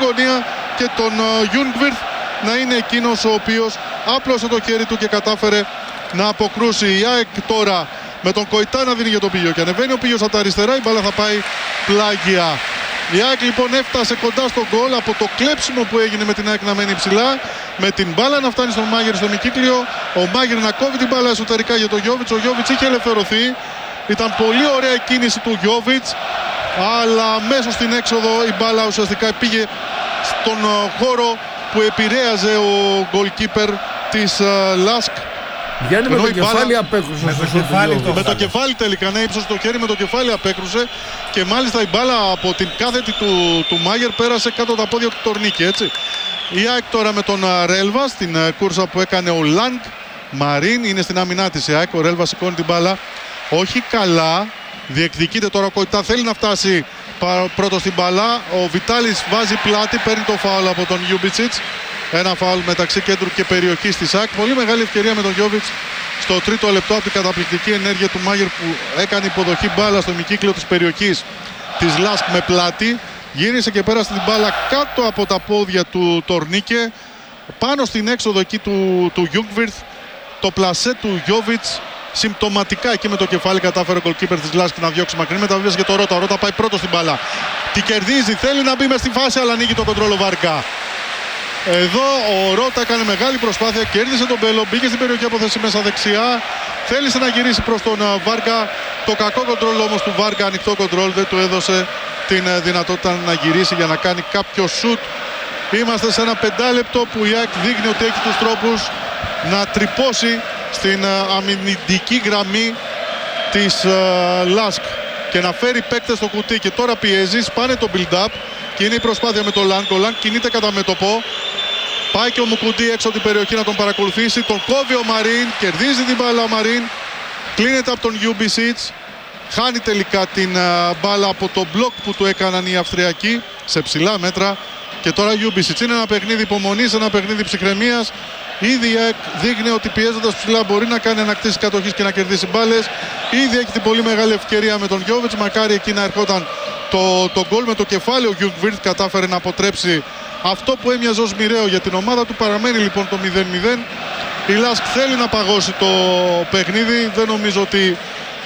γωνία και τον Ljungwirth να είναι εκείνος ο οποίος άπλωσε το χέρι του και κατάφερε να αποκρούσει. Η ΑΕΚ τώρα με τον Κοϊτά να δίνει για τον Πίγιο και ανεβαίνει ο Πίγιος από τα αριστερά, η μπάλα θα πάει πλάγια. Η ΑΕΚ λοιπόν έφτασε κοντά στον γκολ από το κλέψιμο που έγινε με την ΑΕΚ να μένει ψηλά, με την μπάλα να φτάνει στον Μάγερ στο ημικύκλιο, ο Μάγερ να κόβει την μπάλα εσωτερικά για τον Γιόβιτς. Ο Γιόβιτς είχε ελευθερωθεί, ήταν πολύ ωραία η κίνηση του Γιόβιτς, αλλά μέσω στην έξοδο η μπάλα ουσιαστικά πήγε στον χώρο που επηρέαζε ο goalkeeper της Λάσκ. Βγαίνει με το κεφάλι απέκρουσε. Με το κεφάλι τελικά, ναι, ύψωσε το χέρι, με το κεφάλι απέκρουσε και μάλιστα η μπάλα από την κάθετη του Μάγερ πέρασε κάτω από τα πόδια του Τορνίκη, έτσι. Η ΑΕΚ τώρα με τον Ρέλβα στην κούρσα που έκανε ο Λάνγκ Μαρίν, είναι στην άμυνά της η ΑΕΚ. Ο Ρέλβα σηκώνει την μπάλα, όχι καλά, διεκδικείται τώρα ο Κοϊτά, θέλει να φτάσει πρώτο στην μπάλα. Ο Βιτάλης βάζει πλάτη, παίρνει το φάουλ από τον Γιούμπιτσιτς. Ένα φάουλ μεταξύ κέντρου και περιοχής της ΑΕΚ. Πολύ μεγάλη ευκαιρία με τον Γιόβιτς στο τρίτο λεπτό από την καταπληκτική ενέργεια του Μάγερ που έκανε υποδοχή μπάλα στο ημικύκλιο της περιοχής της Λάσκ με πλάτη. Γύρισε και πέρασε την μπάλα κάτω από τα πόδια του Τορνίκε, πάνω στην έξοδο εκεί του Ljungwirth. Το πλασέ του Γιόβιτς συμπτωματικά εκεί με το κεφάλι κατάφερε ο goalkeeper της Λάσκ να διώξει μακρινή μεταβίβαση για το Ρώτα. Ο Ρώτα πάει πρώτο στην μπάλα. Τη κερδίζει, θέλει να μπει μες στη φάση, αλλά ανοίγει το κοντρόλο Βάρκα. Εδώ ο Ρώτα έκανε μεγάλη προσπάθεια, κέρδισε τον Μπέλο, μπήκε στην περιοχή από θέση μέσα δεξιά. Θέλησε να γυρίσει προς τον Βάρκα. Το κακό κοντρόλ όμως του Βάρκα, ανοιχτό κοντρόλ, δεν του έδωσε την δυνατότητα να γυρίσει για να κάνει κάποιο σουτ. Είμαστε σε ένα 5 που η ΑΕΚ δείχνει ότι έχει τους τρόπους να τρυπώσει στην αμυντική γραμμή της Λάσκ και να φέρει παίκτες στο κουτί. Και τώρα πιέζει, σπάνε το build-up και είναι η προσπάθεια με τον Λάνκ. Ο Λάνκ κινείται κατά μέτωπο. Πάει και ο Μουκουντή έξω από την περιοχή να τον παρακολουθήσει. Τον κόβει ο Μαρίν, κερδίζει την μπάλα ο Μαρίν. Κλείνεται από τον Γιούμπισιτς. Χάνει τελικά την μπάλα από το μπλοκ που του έκαναν οι Αυστριακοί σε ψηλά μέτρα. Και τώρα Γιούμπισιτς. Είναι ένα παιχνίδι υπομονής, ένα παιχνίδι ψυχραιμίας. Ήδη δείχνει ότι πιέζοντας ψηλά μπορεί να κάνει ανακτήσεις κατοχής και να κερδίσει μπάλες. Ήδη έχει την πολύ μεγάλη ευκαιρία με τον Γιόβιτς. Μακάρι εκεί να ερχόταν το γκολ με το κεφάλι. Ο Ljungwirth κατάφερε να αποτρέψει αυτό που έμοιαζε ως μοιραίο για την ομάδα του. Παραμένει λοιπόν το 0-0. Η Λάσκ θέλει να παγώσει το παιχνίδι. Δεν νομίζω ότι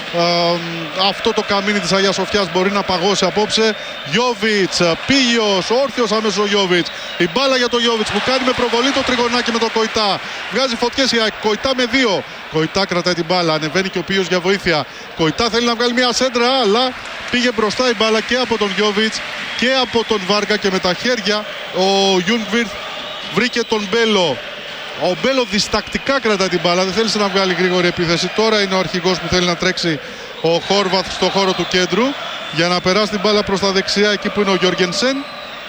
αυτό το καμίνι της Αγίας Σοφιάς μπορεί να παγώσει απόψε. Γιόβιτς, Πίγιος, όρθιος αμέσως ο Γιόβιτς. Η μπάλα για τον Γιόβιτς που κάνει με προβολή το τριγωνάκι με τον Κοϊτά. Βγάζει φωτιές η Κοϊτά με 2. Κοϊτά κρατάει την μπάλα, ανεβαίνει και ο Πίγιος για βοήθεια. Κοϊτά θέλει να βγάλει μια σέντρα, αλλά πήγε μπροστά η μπάλα και από τον Γιόβιτς και από τον Βάρκα και με τα χέρια ο Ljungwirth βρήκε τον Μπέλο. Ο Μπέλο διστακτικά κρατάει την μπάλα, δεν θέλησε να βγάλει γρήγορη επίθεση. Τώρα είναι ο αρχηγός που θέλει να τρέξει ο Χόρβαθ στο χώρο του κέντρου για να περάσει την μπάλα προς τα δεξιά εκεί που είναι ο Γιόργενσεν.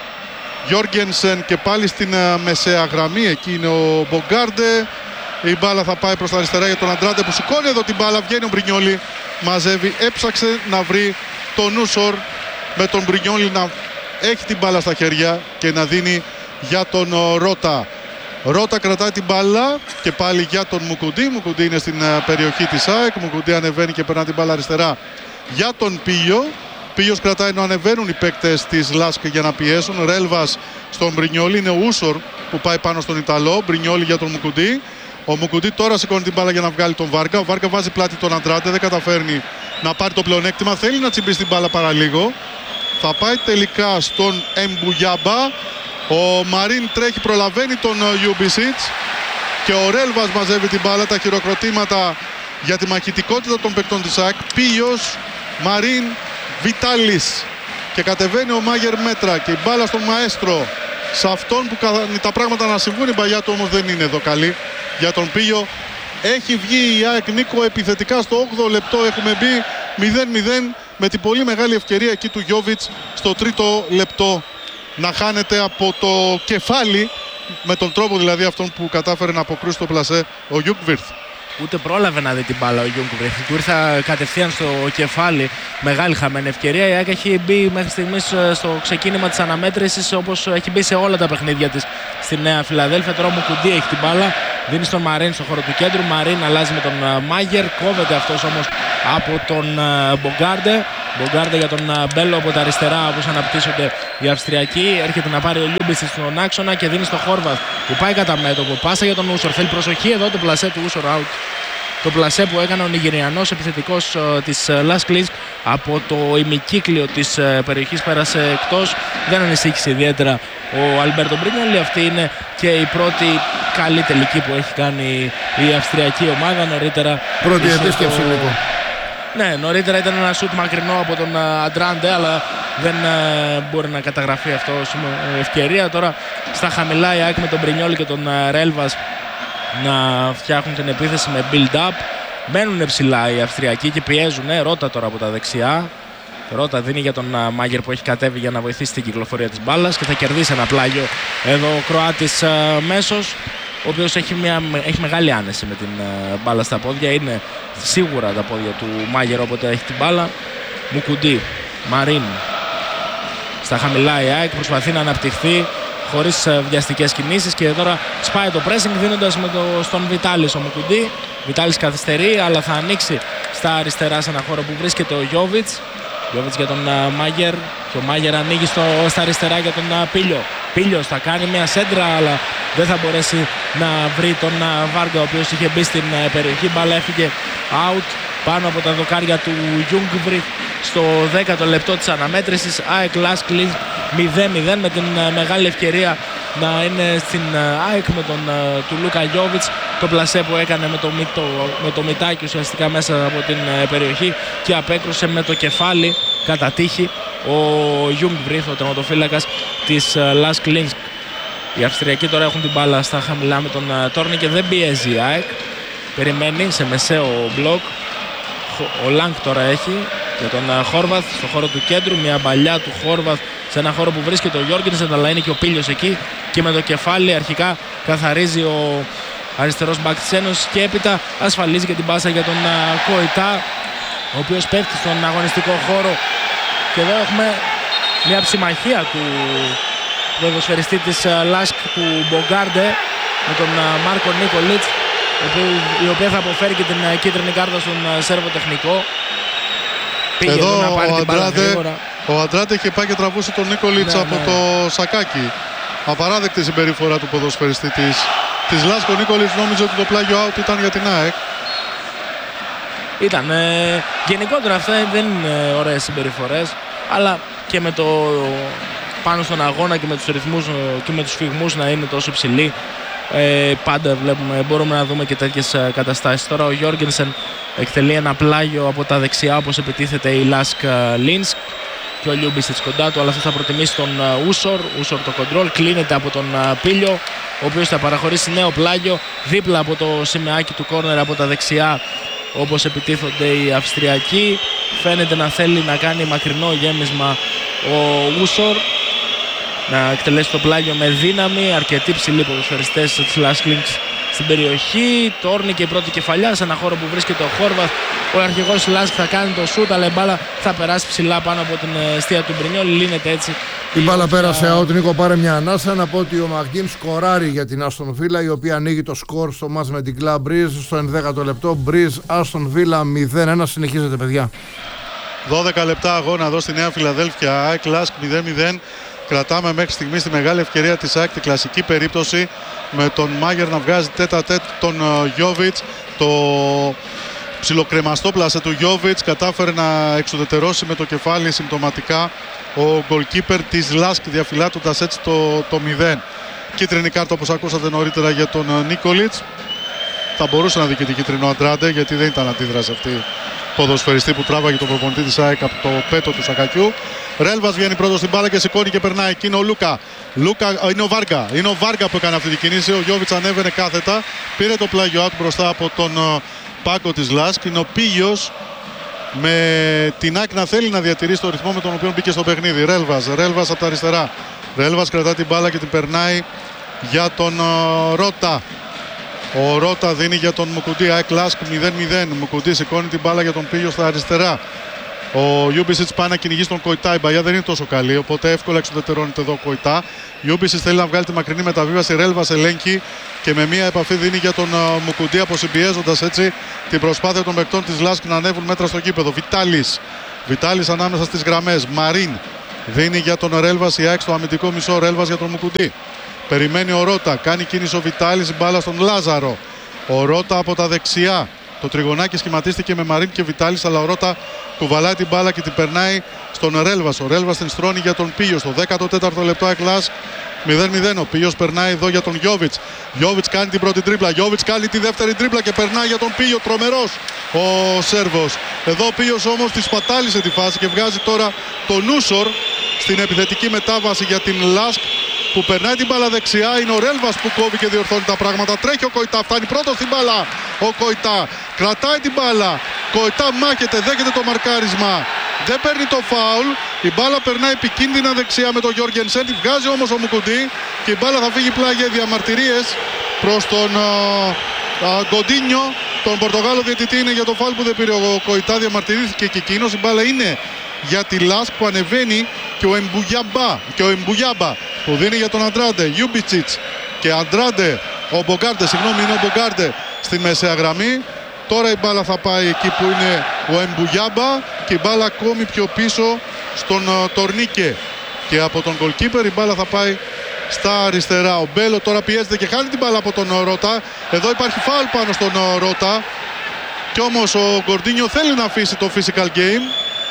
Γιόργενσεν και πάλι στην μεσαία γραμμή, εκεί είναι ο Μπογκάρντε. Η μπάλα θα πάει προς τα αριστερά για τον Αντράντε που σηκώνει εδώ την μπάλα. Βγαίνει ο Μπρινιόλι, μαζεύει, έψαξε να βρει τον Νούσορ με τον Μπρινιόλι να έχει την μπάλα στα χέρια και να δίνει για τον Ρώτα. Ρώτα κρατάει την μπάλα και πάλι για τον Μουκουντή. Μουκουντή είναι στην περιοχή της ΑΕΚ. Μουκουντή ανεβαίνει και περνά την μπάλα αριστερά για τον Πίγιο. Πίγιος κρατάει ενώ ανεβαίνουν οι παίκτες της Λάσκ για να πιέσουν. Ρέλβας στον Μπρινιόλι. Είναι ο Ούσορ που πάει πάνω στον Ιταλό. Μπρινιόλι για τον Μουκουντή. Ο Μουκουντή τώρα σηκώνει την μπάλα για να βγάλει τον Βάρκα. Ο Βάρκα βάζει πλάτη τον Αντράντε. Δεν καταφέρνει να πάρει το πλεονέκτημα. Θέλει να τσιμπήσει την μπάλα παραλίγο. Θα πάει τελικά στον Εμπουγιάμπα. Ο Μαρίν τρέχει, προλαβαίνει τον Γιούμπισιτς και ο Ρέλβας μαζεύει την μπάλα. Τα χειροκροτήματα για τη μαχητικότητα των παικτών της ΑΕΚ. Πίγιος, Μαρίν, Βιτάλης και κατεβαίνει ο Μάγερ μέτρα και η μπάλα στον Μαέστρο. Σε αυτόν που κάνει τα πράγματα να συμβούν, η παλιά του όμως δεν είναι εδώ καλή για τον Πίγιο. Έχει βγει η ΑΕΚ, Νίκο, επιθετικά στο 8ο λεπτό. Έχουμε μπει 0-0 με την πολύ μεγάλη ευκαιρία εκεί του Γιόβιτς στο 3ο λεπτό να χάνεται από το κεφάλι, με τον τρόπο δηλαδή αυτόν που κατάφερε να αποκρούσει το πλασέ ο Ljungwirth. Ούτε πρόλαβε να δει την μπάλα ο Ljungwirth. Του ήρθε κατευθείαν στο κεφάλι. Μεγάλη χαμένη ευκαιρία. Η ΑΕΚ έχει μπει μέχρι στιγμής στο ξεκίνημα της αναμέτρησης όπως έχει μπει σε όλα τα παιχνίδια της στη Νέα Φιλαδέλφια. Τώρα ο Μουκουντή έχει την μπάλα. Δίνει στον Μαρίν στον χώρο του κέντρου. Μαρίν αλλάζει με τον Μάγερ. Κόβεται αυτός όμως από τον Μπογκάρντε. Μπογκάρντε για τον Μπέλο από τα αριστερά, όπως αναπτύσσονται οι Αυστριακοί. Έρχεται να πάρει ο Λιούμπιτς στον άξονα και δίνει στον Χόρβαθ που πάει κατά μέτωπο. Πάσα για τον Ούσορ. Θέλει προσοχή εδώ το πλασέ του Ούσορ out. Το πλασέ που έκανε ο Νιγηριανός επιθετικός της Lask Linsk από το ημικύκλιο της περιοχής πέρασε εκτός. Δεν ανησύχησε ιδιαίτερα ο Αλμπέρτο Μπρίνιολι. Αυτή είναι και η πρώτη καλή τελική που έχει κάνει η αυστριακή ομάδα. Νωρίτερα πρώτη επίσκεψη λίγο. Ναι, νωρίτερα ήταν ένα σουτ μακρινό από τον Αντράντε, αλλά δεν μπορεί να καταγραφεί αυτό ως ευκαιρία. Τώρα στα χαμηλά η ΑΕΚ με τον Μπρινιόλι και τον Ρέλβας να φτιάχνουν την επίθεση με build-up. Μένουν ψηλά οι Αυστριακοί και πιέζουν. Ρώτα τώρα από τα δεξιά. Ρώτα δίνει για τον Μάγερ που έχει κατέβει για να βοηθήσει την κυκλοφορία της μπάλας και θα κερδίσει ένα πλάγιο εδώ ο Κροάτης μέσος, ο οποίος έχει μεγάλη άνεση με την μπάλα στα πόδια. Είναι σίγουρα τα πόδια του Μάγερ όποτε έχει την μπάλα. Μουκουντή, Μαρίν. Στα χαμηλά η ΑΕΚ προσπαθεί να αναπτυχθεί χωρίς βιαστικές κινήσεις και τώρα σπάει το pressing δίνοντας στον Βιτάλης ο Μουκουντή. Βιτάλης καθυστερεί, αλλά θα ανοίξει στα αριστερά σε ένα χώρο που βρίσκεται ο Γιόβιτς. Γιόβιτς για τον Μάγερ και ο Μάγερ ανοίγει στα αριστερά για τον Πίλιο. Πίλιος θα κάνει μια σέντρα, αλλά δεν θα μπορέσει να βρει τον Βάργα, ο οποίος είχε μπει στην περιοχή. Μπάλα έφυγε out πάνω από τα δοκάρια του Γιούγκβριθ στο 10ο λεπτό της αναμέτρησης. ΑΕΚ Lask Linsk 0-0 με την μεγάλη ευκαιρία να είναι στην ΑΕΚ με τον του Λούκα Γιόβιτς. Το πλασέ που έκανε με το μητάκι ουσιαστικά μέσα από την περιοχή και απέκρουσε με το κεφάλι κατά τύχη ο Γιούγκβριθ, ο τερματοφύλακας της Lask Linsk. Οι Αυστριακοί τώρα έχουν την μπάλα στα χαμηλά με τον Τόρνη και δεν πιέζει η ΑΕΚ. Περιμένει σε μεσαίο μπλοκ. Ο Λάγκ τώρα έχει για τον Χόρβαθ στο χώρο του κέντρου. Μια μπαλιά του Χόρβαθ σε ένα χώρο που βρίσκεται ο Γιώργενσεν, αλλά είναι και ο Πίλιος εκεί και με το κεφάλι αρχικά καθαρίζει ο αριστερός μπακ της Ένωσης και έπειτα ασφαλίζει και την πάσα για τον Κοϊτά, ο οποίος πέφτει στον αγωνιστικό χώρο. Και εδώ έχουμε μια ψημαχία του ποδοσφαιριστή της Lask, του Μπογκάρντε, με τον Μάρκο Νίκολιτς, η οποία θα αποφέρει και την κίτρινη κάρτα στον Σέρβο τεχνικό. Πήγε εδώ να πάρει την μπάλα γρήγορα. Ο Αντράντε είχε πάει και τραβούσε τον Νίκολιτς από το σακάκι. Απαράδεκτη συμπεριφορά του ποδοσφαιριστή της Lask. Ο Νίκολιτς νόμιζε ότι το πλάγιο out ήταν για την ΑΕΚ. Ήταν γενικότερα αυτά δεν είναι ωραίες συμπεριφορές, αλλά και με το πάνω στον αγώνα και με τους ρυθμούς και με τους φυγμούς να είναι τόσο ψηλοί, πάντα μπορούμε να δούμε και τέτοιες καταστάσεις. Τώρα ο Γιώργενσεν εκτελεί ένα πλάγιο από τα δεξιά, όπως επιτίθεται η Lask Linsk, και ο Λιούμπιστιτς κοντά του, αλλά αυτό θα προτιμήσει τον Ούσορ το κοντρόλ. Κλείνεται από τον Πίλιο, ο οποίος θα παραχωρήσει νέο πλάγιο δίπλα από το σημαίακι του κόρνερ από τα δεξιά, όπως επιτίθονται οι Αυστριακοί. Φαίνεται να θέλει να κάνει μακρινό γέμισμα ο Ούσορ, να εκτελέσει το πλάγιο με δύναμη. Αρκετοί ψηλοί ποδοσφαιριστές της Lask Linsk στην περιοχή. Τόρνη και η πρώτη κεφαλιά σε ένα χώρο που βρίσκεται ο Χόρβαθ. Ο αρχηγός της Lask θα κάνει το σούτ, αλλά η μπάλα θα περάσει ψηλά πάνω από την αιστεία του Μπρινιόλι. Λύνεται έτσι. Η μπάλα πέρασε out. Νίκο, πάρε μια ανάσα να πω ότι ο Μαγκίν σκοράρει για την Άστον Βίλα, η οποία ανοίγει το σκορ στο μάτς με την Club Breeze στο 11ο λεπτό. Breeze Άστον Βίλα 0-1. Συνεχίζεται, παιδιά. 12 λεπτά αγώνα εδώ στη Νέα Φιλαδέλφια. ΑΕΚ Lask 0-0. Κρατάμε μέχρι στιγμής τη μεγάλη ευκαιρία της ΑΕΚ, την κλασική περίπτωση με τον Μάγερ να βγάζει τέτα-τέτ τον Γιόβιτς. Το ψιλοκρεμαστό πλασέ του Γιόβιτς κατάφερε να εξουδετερώσει με το κεφάλι συμπτωματικά ο γκολκίπερ της Lask, διαφυλάττοντας έτσι το 0. Κίτρινη κάρτα, όπως ακούσατε νωρίτερα, για τον Νίκολιτς. Θα μπορούσε να δει και την κίτρινο Αντράντε, γιατί δεν ήταν αντίδραση αυτή ποδοσφαιριστή που τράβαγε τον προπονητή της ΑΕΚ από το πέτο του σακακιού. Ρέλβας βγαίνει πρώτος στην μπάλα και σηκώνει και περνάει. Εκεί είναι ο Λούκα. Είναι ο Βάργα. Είναι ο Βάργα που έκανε αυτή την κίνηση. Ο Γιόβιτς ανέβαινε κάθετα. Πήρε το πλάγιο out μπροστά από τον πάγκο της Lask. Είναι ο Πίγιος με την ΑΕΚ να θέλει να διατηρήσει το ρυθμό με τον οποίο μπήκε στο παιχνίδι. Ρέλβας από τα αριστερά. Ρέλβας κρατά την μπάλα και την περνάει για τον Ρώτα. Ο Ρώτα δίνει για τον Μουκουντή. ΑΕΚ Lask 0-0. Μουκουντή σηκώνει την μπάλα για τον Πίγιο στα αριστερά. Ο Γιούμπισιτς πάει να κυνηγήσει τον Κοϊτά. Η Μπαγιά δεν είναι τόσο καλή, οπότε εύκολα εξουδετερώνεται εδώ ο Κοϊτά. Γιούμπισιτς θέλει να βγάλει τη μακρινή μεταβίβαση. Ρέλβας ελέγχει και με μία επαφή δίνει για τον Μουκουντή, αποσυμπιέζοντας έτσι την προσπάθεια των παικτών της Λάσκ να ανέβουν μέτρα στο γήπεδο. Βιτάλης ανάμεσα στις γραμμές. Μαρίν δίνει για τον Ρέλβας. Η ΑΕΚ στο αμυντικό μισό. Ρέλβας για τον Μουκουντή. Περιμένει ο Ρώτα. Κάνει κίνηση ο Βιτάλης. Η μπάλα στον Λάζαρο. Ο Ρώτα από τα δεξιά. Το τριγωνάκι σχηματίστηκε με Μαρίν και Βιτάλης, αλλά ο Ρώτα κουβαλάει την μπάλα και την περνάει στον Ρέλβας. Ο Ρέλβας την στρώνει για τον Πίγιο. Στο 14ο λεπτό Εκλάς 0-0. Ο Πίγιος περνάει εδώ για τον Γιόβιτς. Γιόβιτς κάνει την πρώτη τρίπλα. Γιόβιτς κάνει τη δεύτερη τρίπλα και περνάει για τον Πίγιο. Τρομερός ο Σέρβος. Εδώ ο Πίγιος όμως τη σπατάλησε τη φάση και βγάζει τώρα τον Νούσορ στην επιθετική μετάβαση για την Λάσκ, που περνάει την μπάλα δεξιά. Είναι ο Ρέλβας που κόβει και διορθώνει τα πράγματα. Τρέχει ο Κοϊτά, φτάνει πρώτος στην μπάλα. Ο Κοϊτά κρατάει την μπάλα. Κοϊτά μάχεται, δέχεται το μαρκάρισμα. Δεν παίρνει το φάουλ. Η μπάλα περνάει επικίνδυνα δεξιά με τον Γιώργενσεν. Τη βγάζει όμως ο Μουκουντή και η μπάλα θα φύγει πλάγια. Διαμαρτυρίες προς τον Γκοντίνιο, τον Πορτογάλο διαιτητή, είναι για το φάουλ που δεν πήρε ο Κοϊτά. Διαμαρτυρήθηκε και εκείνος. Η μπάλα είναι για τη Λάσκ που ανεβαίνει και ο Εμπουγιάμπα που δίνει για τον Αντράντε. Γιούμπιτσιτς και Αντράντε, είναι ο Μπογκάρντε στη μεσαία γραμμή. Τώρα η μπάλα θα πάει εκεί που είναι ο Εμπουγιάμπα και η μπάλα ακόμη πιο πίσω στον Τορνίκε. Και από τον goalkeeper η μπάλα θα πάει στα αριστερά. Ο Μπέλο τώρα πιέζεται και χάνει την μπάλα από τον Ρώτα. Εδώ υπάρχει φάουλ πάνω στον Ρώτα. Κι όμως ο Γκορντίνιο θέλει να αφήσει το physical game.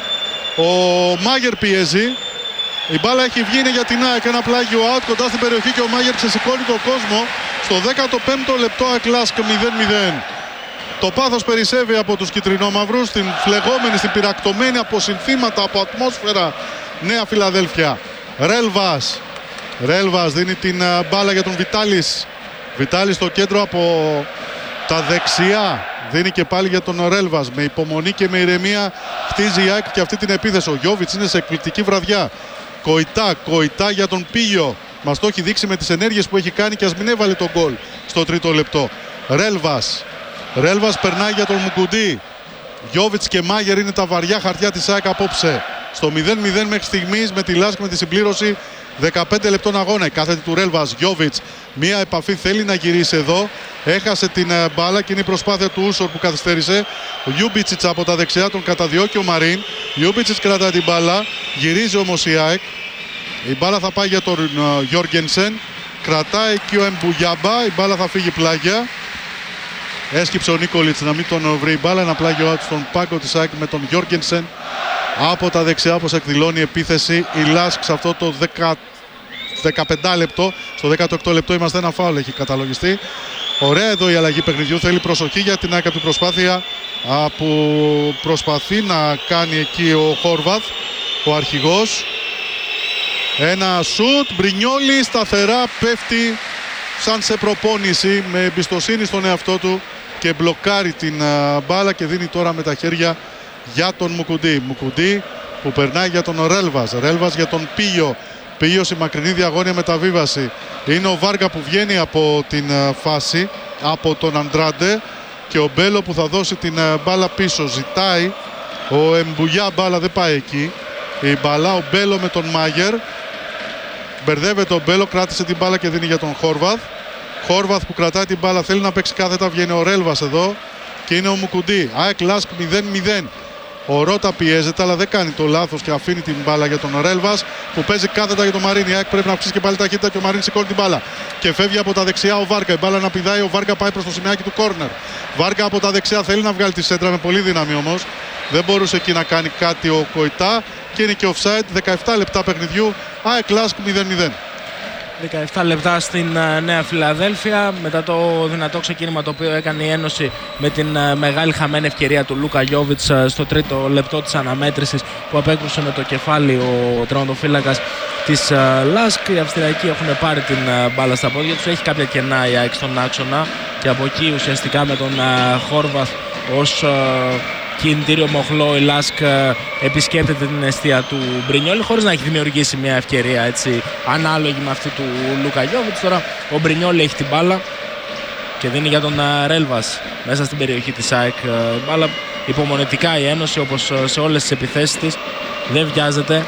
Ο Μάγερ πιέζει. Η μπάλα έχει βγει, είναι για την ΑΕΚ. Ένα πλάγιο out κοντά στην περιοχή και ο Μάγερ ξεσηκώνει τον κόσμο. Στο 15ο λεπτό Εκλάσκ 0-0. Το πάθος περισσεύει από τους κιτρινόμαυρους. Στην φλεγόμενη, στην πυρακτωμένη από συνθήματα, από ατμόσφαιρα Νέα Φιλαδέλφια. Ρέλβας δίνει την μπάλα για τον Βιτάλης. Βιτάλης στο κέντρο από τα δεξιά. Δίνει και πάλι για τον Ρέλβας. Με υπομονή και με ηρεμία χτίζει η ΑΕΚ και αυτή την επίθεση. Ο Γιόβιτς είναι σε εκπληκτική βραδιά. Κοϊτά για τον Πίγιο. Μας το έχει δείξει με τις ενέργειες που έχει κάνει και ας μην έβαλε τον γκολ στο τρίτο λεπτό. Ρέλβας περνάει για τον Μουκουντή. Γιόβιτς και Μάγερ είναι τα βαριά χαρτιά της ΑΕΚ απόψε. Στο 0-0 μέχρι στιγμής με τη Λάσκ με τη συμπλήρωση 15 λεπτών αγώνα. Η κάθετη του Ρέλβας. Γιόβιτς, μία επαφή θέλει να γυρίσει εδώ. Έχασε την μπάλα και είναι η προσπάθεια του Ούσορ που καθυστέρησε. Ο Γιούμπιτσιτς από τα δεξιά τον καταδιώκει ο Μαρίν. Γιούμπιτσιτς κρατάει την μπάλα. Γυρίζει όμως η ΑΕΚ. Η μπάλα θα πάει για τον Γιώργενσεν. Κρατάει εκεί ο Εμπουγιάμπα. Η μπάλα θα φύγει πλάγια. Έσκυψε ο Νίκολιτς να μην τον βρει η μπάλα. Ένα πλάγιο out στον πάγκο της ΑΕΚ με τον Γιώργενσεν. Από τα δεξιά, όπως εκδηλώνει η επίθεση η Λάσκ σε αυτό το 15 λεπτό. Στο 18 λεπτό είμαστε, ένα φάουλ έχει καταλογιστεί. Ωραία εδώ η αλλαγή παιχνιδιού. Θέλει προσοχή για την ΑΕΚ από την προσπάθεια που προσπαθεί να κάνει εκεί ο Χόρβαθ, ο αρχηγός. Ένα σουτ, Μπρινιόλι σταθερά πέφτει σαν σε προπόνηση με εμπιστοσύνη στον εαυτό του και μπλοκάρει την μπάλα και δίνει τώρα με τα χέρια για τον Μουκουντή. Μουκουντή που περνάει για τον Ρέλβας για τον Πίγιο. Πίγιο στη μακρινή διαγώνια μεταβίβαση. Είναι ο Βάργα που βγαίνει από την φάση, από τον Αντράντε, και ο Μπέλο που θα δώσει την μπάλα πίσω. Ζητάει ο Εμπουγιά, μπάλα δεν πάει εκεί. Η μπάλα, ο Μπέλο με τον Μάγερ. Μπερδεύεται ο Μπέλο, κράτησε την μπάλα και δίνει για τον Χόρβαθ που κρατάει την μπάλα, θέλει να παίξει κάθετα, βγαίνει ο Ρέλβας εδώ και είναι ο Μουκουντή. ΑΕΚ Λάσκ 0-0. Ο Ρώτα πιέζεται αλλά δεν κάνει το λάθος και αφήνει την μπάλα για τον Ρέλβας που παίζει κάθετα για τον Μαρίν. Η ΑΕΚ πρέπει να αυξήσει και πάλι ταχύτητα και ο Μαρίν σηκώνει την μπάλα. Και φεύγει από τα δεξιά ο Βάργα. Η μπάλα να πηδάει, ο Βάργα πάει προς το σημειάκι του κόρνερ. Βάργα από τα δεξιά θέλει να βγάλει τη σέντρα με πολύ δύναμη όμως. Δεν μπορούσε εκεί να κάνει κάτι ο Κοϊτά και είναι και offside. 17 λεπτά παιχνιδιού. ΑΕΚ Λάσκ 0-0. 17 λεπτά στην Νέα Φιλαδέλφια μετά το δυνατό ξεκίνημα το οποίο έκανε η Ένωση με την μεγάλη χαμένη ευκαιρία του Λούκα Γιόβιτς στο τρίτο λεπτό της αναμέτρησης που απέκρουσε με το κεφάλι ο τερματοφύλακας της Λάσκ. Οι Αυστριακοί έχουν πάρει την μπάλα στα πόδια τους, έχει κάποια κενά η ΑΕΚ στον άξονα και από εκεί ουσιαστικά με τον Χόρβαθ ως κινητήριο μοχλό η Λάσκ επισκέπτεται την εστία του Μπρινιόλι χωρίς να έχει δημιουργήσει μια ευκαιρία έτσι, ανάλογη με αυτή του Λούκα Γιόβιτς. Τώρα ο Μπρινιόλι έχει την μπάλα και δίνει για τον Ρέλβας μέσα στην περιοχή της ΑΕΚ. Η μπάλα υπομονετικά η Ένωση, όπως σε όλες τις επιθέσεις της. Δεν βιάζεται.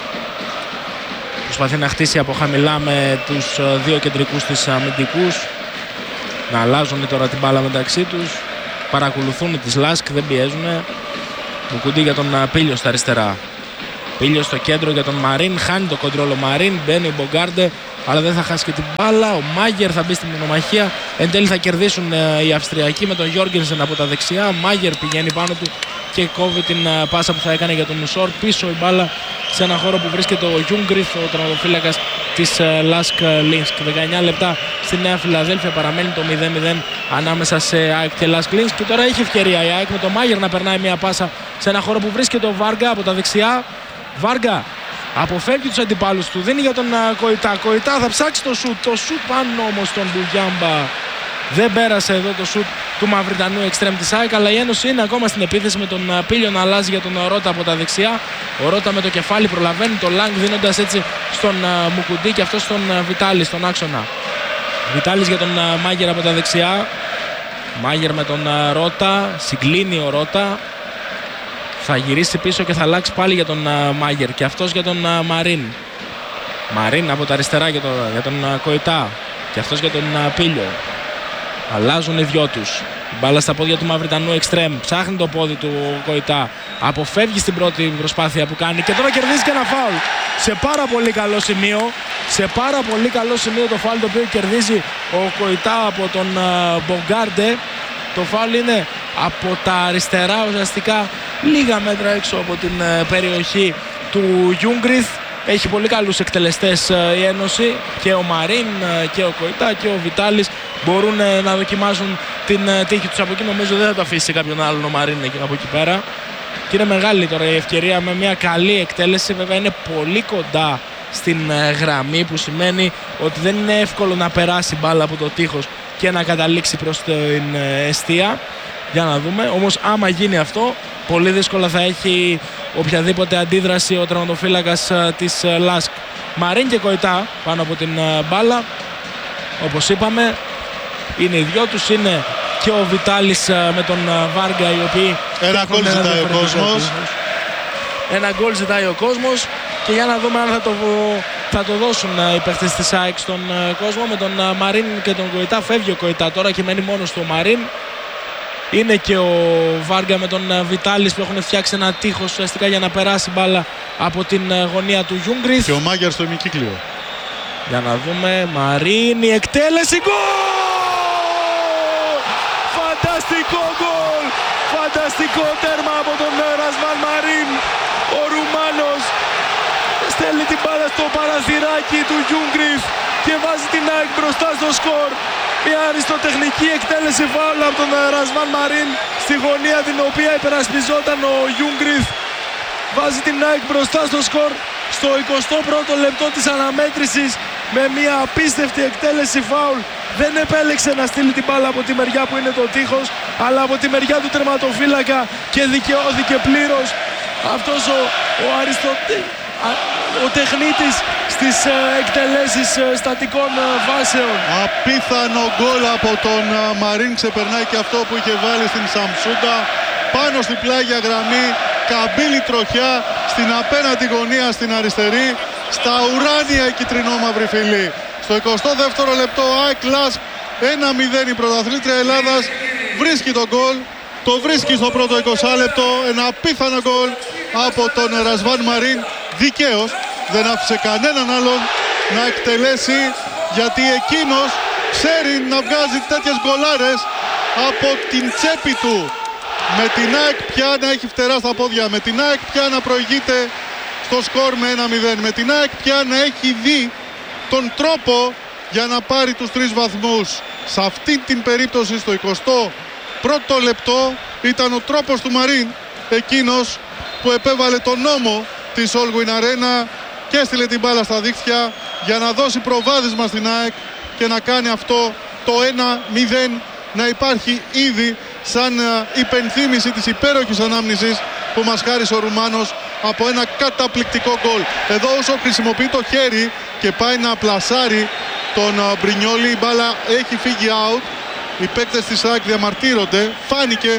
Προσπαθεί να χτίσει από χαμηλά με τους δύο κεντρικούς της αμυντικούς. Να αλλάζουν τώρα την μπάλα μεταξύ τους. Παρακολουθούν τις Λάσκ, δεν πιέζουν. Μουκουντή για τον Πίλιο στα αριστερά. Πίλιο στο κέντρο για τον Μαρίν. Χάνει το κοντρόλο Μαρίν. Μπαίνει ο Μπογκάρντε, αλλά δεν θα χάσει και την μπάλα. Ο Μάγερ θα μπει στην μονομαχία. Εν τέλει θα κερδίσουν οι Αυστριακοί με τον Γιόργενσεν από τα δεξιά. Ο Μάγερ πηγαίνει πάνω του και κόβει την πάσα που θα έκανε για τον Μουσόρ. Πίσω η μπάλα σε ένα χώρο που βρίσκεται ο Γιούγκριθ, ο τερματοφύλακας της Λάσκ Λίνσκ. 19 λεπτά στη Νέα Φιλαδέλφια, παραμένει το 0-0 ανάμεσα σε ΑΕΚ και Λάσκ Λίνσκ. Και τώρα έχει ευκαιρία η ΑΕΚ με τον Μάγερ να περνάει μια πάσα σε ένα χώρο που βρίσκεται ο Βάργα από τα δεξιά. Βάργα αποφεύγει τους αντιπάλους του, δίνει για τον Κοϊτά. Κοϊτά θα ψάξει το σουτ. Το σουτ πάνω όμως στον Μπουγιάμπα. Δεν πέρασε εδώ το σουτ του Μαυριτανού εξτρέμ της ΑΕΚ, αλλά η Ένωση είναι ακόμα στην επίθεση με τον Πίλιο να αλλάζει για τον Ρότα από τα δεξιά. Ο Ρότα με το κεφάλι προλαβαίνει τον Λάγκ, δίνοντας έτσι στον Μουκουντή και αυτό στον Βιτάλη στον άξονα. Βιτάλης για τον Μάγερ από τα δεξιά. Μάγερ με τον Ρότα, συγκλίνει ο Ρότα. Θα γυρίσει πίσω και θα αλλάξει πάλι για τον Μάγερ και αυτός για τον Μαρίν. Μαρίν από τα αριστερά για τον Κοϊτά και αυτός για τον Πίλιο. Αλλάζουν οι δυο τους. Η μπάλα στα πόδια του Μαυριτανού εξτρέμ. Ψάχνει το πόδι του Κοϊτά. Αποφεύγει στην πρώτη προσπάθεια που κάνει και τώρα κερδίζει και ένα φάουλ. Σε πάρα πολύ καλό σημείο. Σε πάρα πολύ καλό σημείο το φάουλ το οποίο κερδίζει ο Κοϊτά από τον Μπογκάρντε. Το φάουλ είναι από τα αριστερά, ουσιαστικά λίγα μέτρα έξω από την περιοχή του Γιούγκριθ. Έχει πολύ καλούς εκτελεστές η Ένωση, και ο Μαρίν και ο Κοϊτά και ο Βιτάλης μπορούν να δοκιμάσουν την τύχη τους από εκεί. Νομίζω δεν θα το αφήσει κάποιον άλλον ο Μαρίν από εκεί πέρα. Και είναι μεγάλη τώρα η ευκαιρία με μια καλή εκτέλεση. Βέβαια είναι πολύ κοντά στην γραμμή, που σημαίνει ότι δεν είναι εύκολο να περάσει μπάλα από το τείχος και να καταλήξει προς την εστία. Για να δούμε. Όμως άμα γίνει αυτό, πολύ δύσκολα θα έχει οποιαδήποτε αντίδραση ο τερματοφύλακας της Λάσκ. Μαρίν και Κοϊτά πάνω από την μπάλα. Όπως είπαμε, είναι οι δυο τους, είναι και ο Βιτάλης με τον Βάργα, οι οποίοι... Ένα γκολ ζητάει ο κόσμος. Ένα γκολ ζητάει ο κόσμος και για να δούμε αν θα το δώσουν οι παίχτες της ΑΕΚ στον κόσμο. Με τον Μαρίν και τον Κοϊτά φεύγει ο Κοϊτά τώρα και μένει μόνος του ο Μαρίν. Είναι και ο Βάργα με τον Βιτάλης που έχουν φτιάξει ένα τείχος ουσιαστικά για να περάσει μπάλα από την γωνία του Γιούγκριθ. Και ο Μάγερ στο ημικύκλιο. Για να δούμε. Μαρίν, η εκτέλεση, γκολ! Φανταστικό γκολ! Φανταστικό τέρμα από τον Ρασβάν Μαρίν. Ο Ρουμάνος στέλνει την μπάλα στο παραθυράκι του Γιούγκριθ και βάζει την ΑΕΚ μπροστά στο σκορ. Μια αριστοτεχνική εκτέλεση φάουλ από τον Ρασβάν Μαρίν στη γωνία την οποία υπερασπιζόταν ο Γιούγκριθ. Βάζει την ΑΕΚ μπροστά στο σκορ στο 21ο λεπτό της αναμέτρησης με μια απίστευτη εκτέλεση φάουλ. Δεν επέλεξε να στείλει την μπάλα από τη μεριά που είναι το τείχος, αλλά από τη μεριά του τερματοφύλακα και δικαιώθηκε πλήρως. Αυτός ο τεχνίτης στις εκτελέσεις στατικών βάσεων. Απίθανο γκολ από τον Μαρίν, ξεπερνάει και αυτό που είχε βάλει στην Σαμσούντα. Πάνω στην πλάγια γραμμή, καμπύλη τροχιά στην απέναντι γωνία στην αριστερή, στα ουράνια η κυτρινό-μαύρη φυλή. Στο 22ο λεπτό ΑΕΚ Λάσκ 1-0, η πρωταθλήτρια Ελλάδας βρίσκει τον γκολ. Το βρίσκει στο πρώτο 20 λεπτό, ένα απίθανο γκολ από τον Ρασβάν Μαρίν. Δικαίως, δεν άφησε κανέναν άλλον να εκτελέσει, γιατί εκείνος ξέρει να βγάζει τέτοιες γκολάρες από την τσέπη του. Με την ΑΕΚ πια να έχει φτερά στα πόδια, με την ΑΕΚ πια να προηγείται στο σκορ με 1-0, με την ΑΕΚ πια να έχει δει τον τρόπο για να πάρει τους 3 βαθμούς. Σε αυτή την περίπτωση στο 21ο λεπτό ήταν ο τρόπος του Μαρίν εκείνος που επέβαλε τον νόμο της Όλγουιν Αρένα και έστειλε την μπάλα στα δίχτυα για να δώσει προβάδισμα στην ΑΕΚ και να κάνει αυτό το 1-0 να υπάρχει ήδη σαν υπενθύμηση της υπέροχης ανάμνησης που μας χάρισε ο Ρουμάνος από ένα καταπληκτικό γκολ. Εδώ όσο χρησιμοποιεί το χέρι και πάει να πλασάρει τον Μπρινιόλι, η μπάλα έχει φύγει out. Οι παίκτες της ΑΕΚ διαμαρτύρονται. Φάνηκε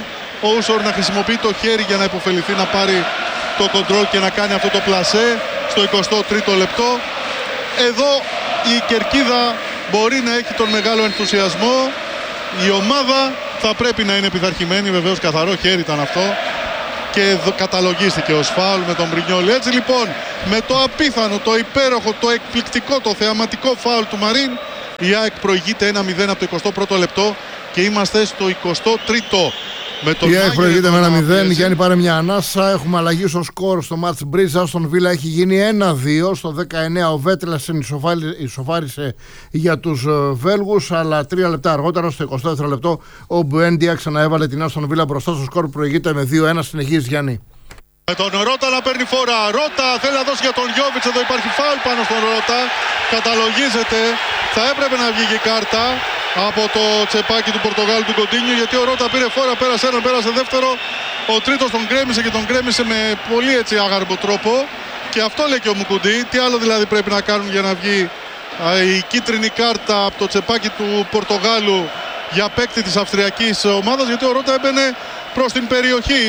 ο Ούσορ να χρησιμοποιεί το χέρι για να υποφεληθεί, να πάρει το κοντρόλ και να κάνει αυτό το πλασέ στο 23ο λεπτό. Εδώ η κερκίδα μπορεί να έχει τον μεγάλο ενθουσιασμό. Η ομάδα θα πρέπει να είναι πειθαρχημένη, βεβαίως καθαρό χέρι ήταν αυτό και καταλογίστηκε ως φάουλ με τον Μπρινιόλι. Έτσι λοιπόν, με το απίθανο, το υπέροχο, το εκπληκτικό, το θεαματικό φάουλ του Μαρίν, η ΑΕΚ προηγείται 1-0 από το 21ο λεπτό και είμαστε στο 23ο. Η ΑΕΚ προηγείται με 1-0. Γιάννη, πάρε μια ανάσα. Έχουμε αλλαγή στο σκορ στο μάτς Μπριζ. Άστον Βίλα έχει γίνει 1-2. Στο 19 ο Βέτλασεν ισοφάρισε για τους Βέλγους, αλλά 3 λεπτά αργότερα, στο 24 λεπτό, ο Μπουέντια ξαναέβαλε την Άστον Βίλα μπροστά στο σκορ που προηγείται με 2-1. Συνεχίζει, Γιάννη. Με τον Ρώτα να παίρνει φορά. Ρώτα θέλει να δώσει για τον Γιόβιτς. Εδώ υπάρχει φάουλ πάνω στον Ρώτα. Καταλογίζεται. Θα έπρεπε να βγει η κάρτα από το τσεπάκι του Πορτογάλου του Κοντίνιο, γιατί ο Ρώτα πήρε φόρα, πέρασε έναν, πέρασε δεύτερο. Ο τρίτος τον γκρέμισε και τον γκρέμισε με πολύ έτσι άγαρμπο τρόπο. Και αυτό λέει και ο Μουκουντή. Τι άλλο δηλαδή πρέπει να κάνουν για να βγει η κίτρινη κάρτα από το τσεπάκι του Πορτογάλου για παίκτη της αυστριακής ομάδας, γιατί ο Ρώτα έμπαινε προς την περιοχή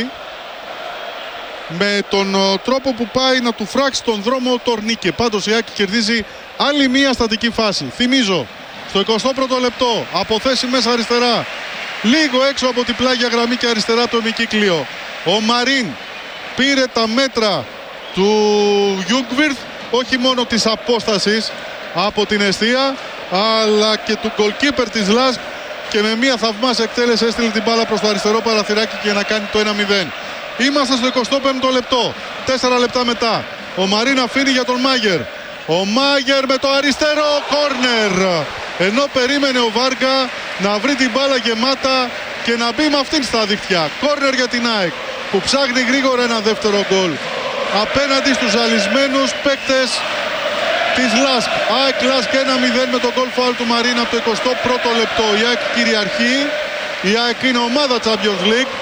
με τον τρόπο που πάει να του φράξει τον δρόμο ο Τορνίκε. Πάντως η Άκη κερδίζει άλλη μία στατική φάση. Θυμίζω, στο 21ο λεπτό, από θέση μέσα αριστερά, λίγο έξω από την πλάγια γραμμή και αριστερά το ημικύκλιο, ο Μαρίν πήρε τα μέτρα του Γιούγκβιρθ, όχι μόνο της απόστασης από την εστία, αλλά και του goalkeeper της Λάσκ, και με μία θαυμάσια εκτέλεση έστειλε την μπάλα προς το αριστερό παραθυράκι και να κάνει το 1-0. Είμαστε στο 25ο λεπτό, 4 λεπτά μετά. Ο Μαρίν αφήνει για τον Μάγερ. Ο Μάγερ με το αριστερό κόρνερ. Ενώ περίμενε ο Βάργα να βρει την μπάλα γεμάτα και να μπει με αυτήν στα δίχτυα. Κόρνερ για την ΑΕΚ, που ψάχνει γρήγορα ένα δεύτερο γκολ απέναντι στους ζαλισμένους παίκτες της Λάσκ. ΑΕΚ Λάσκ 1-0 με τον γκολ φάουλ του Μαρίν από το 21ο λεπτό. Η ΑΕΚ κυριαρχεί. Η ΑΕΚ είναι ομάδα Champions League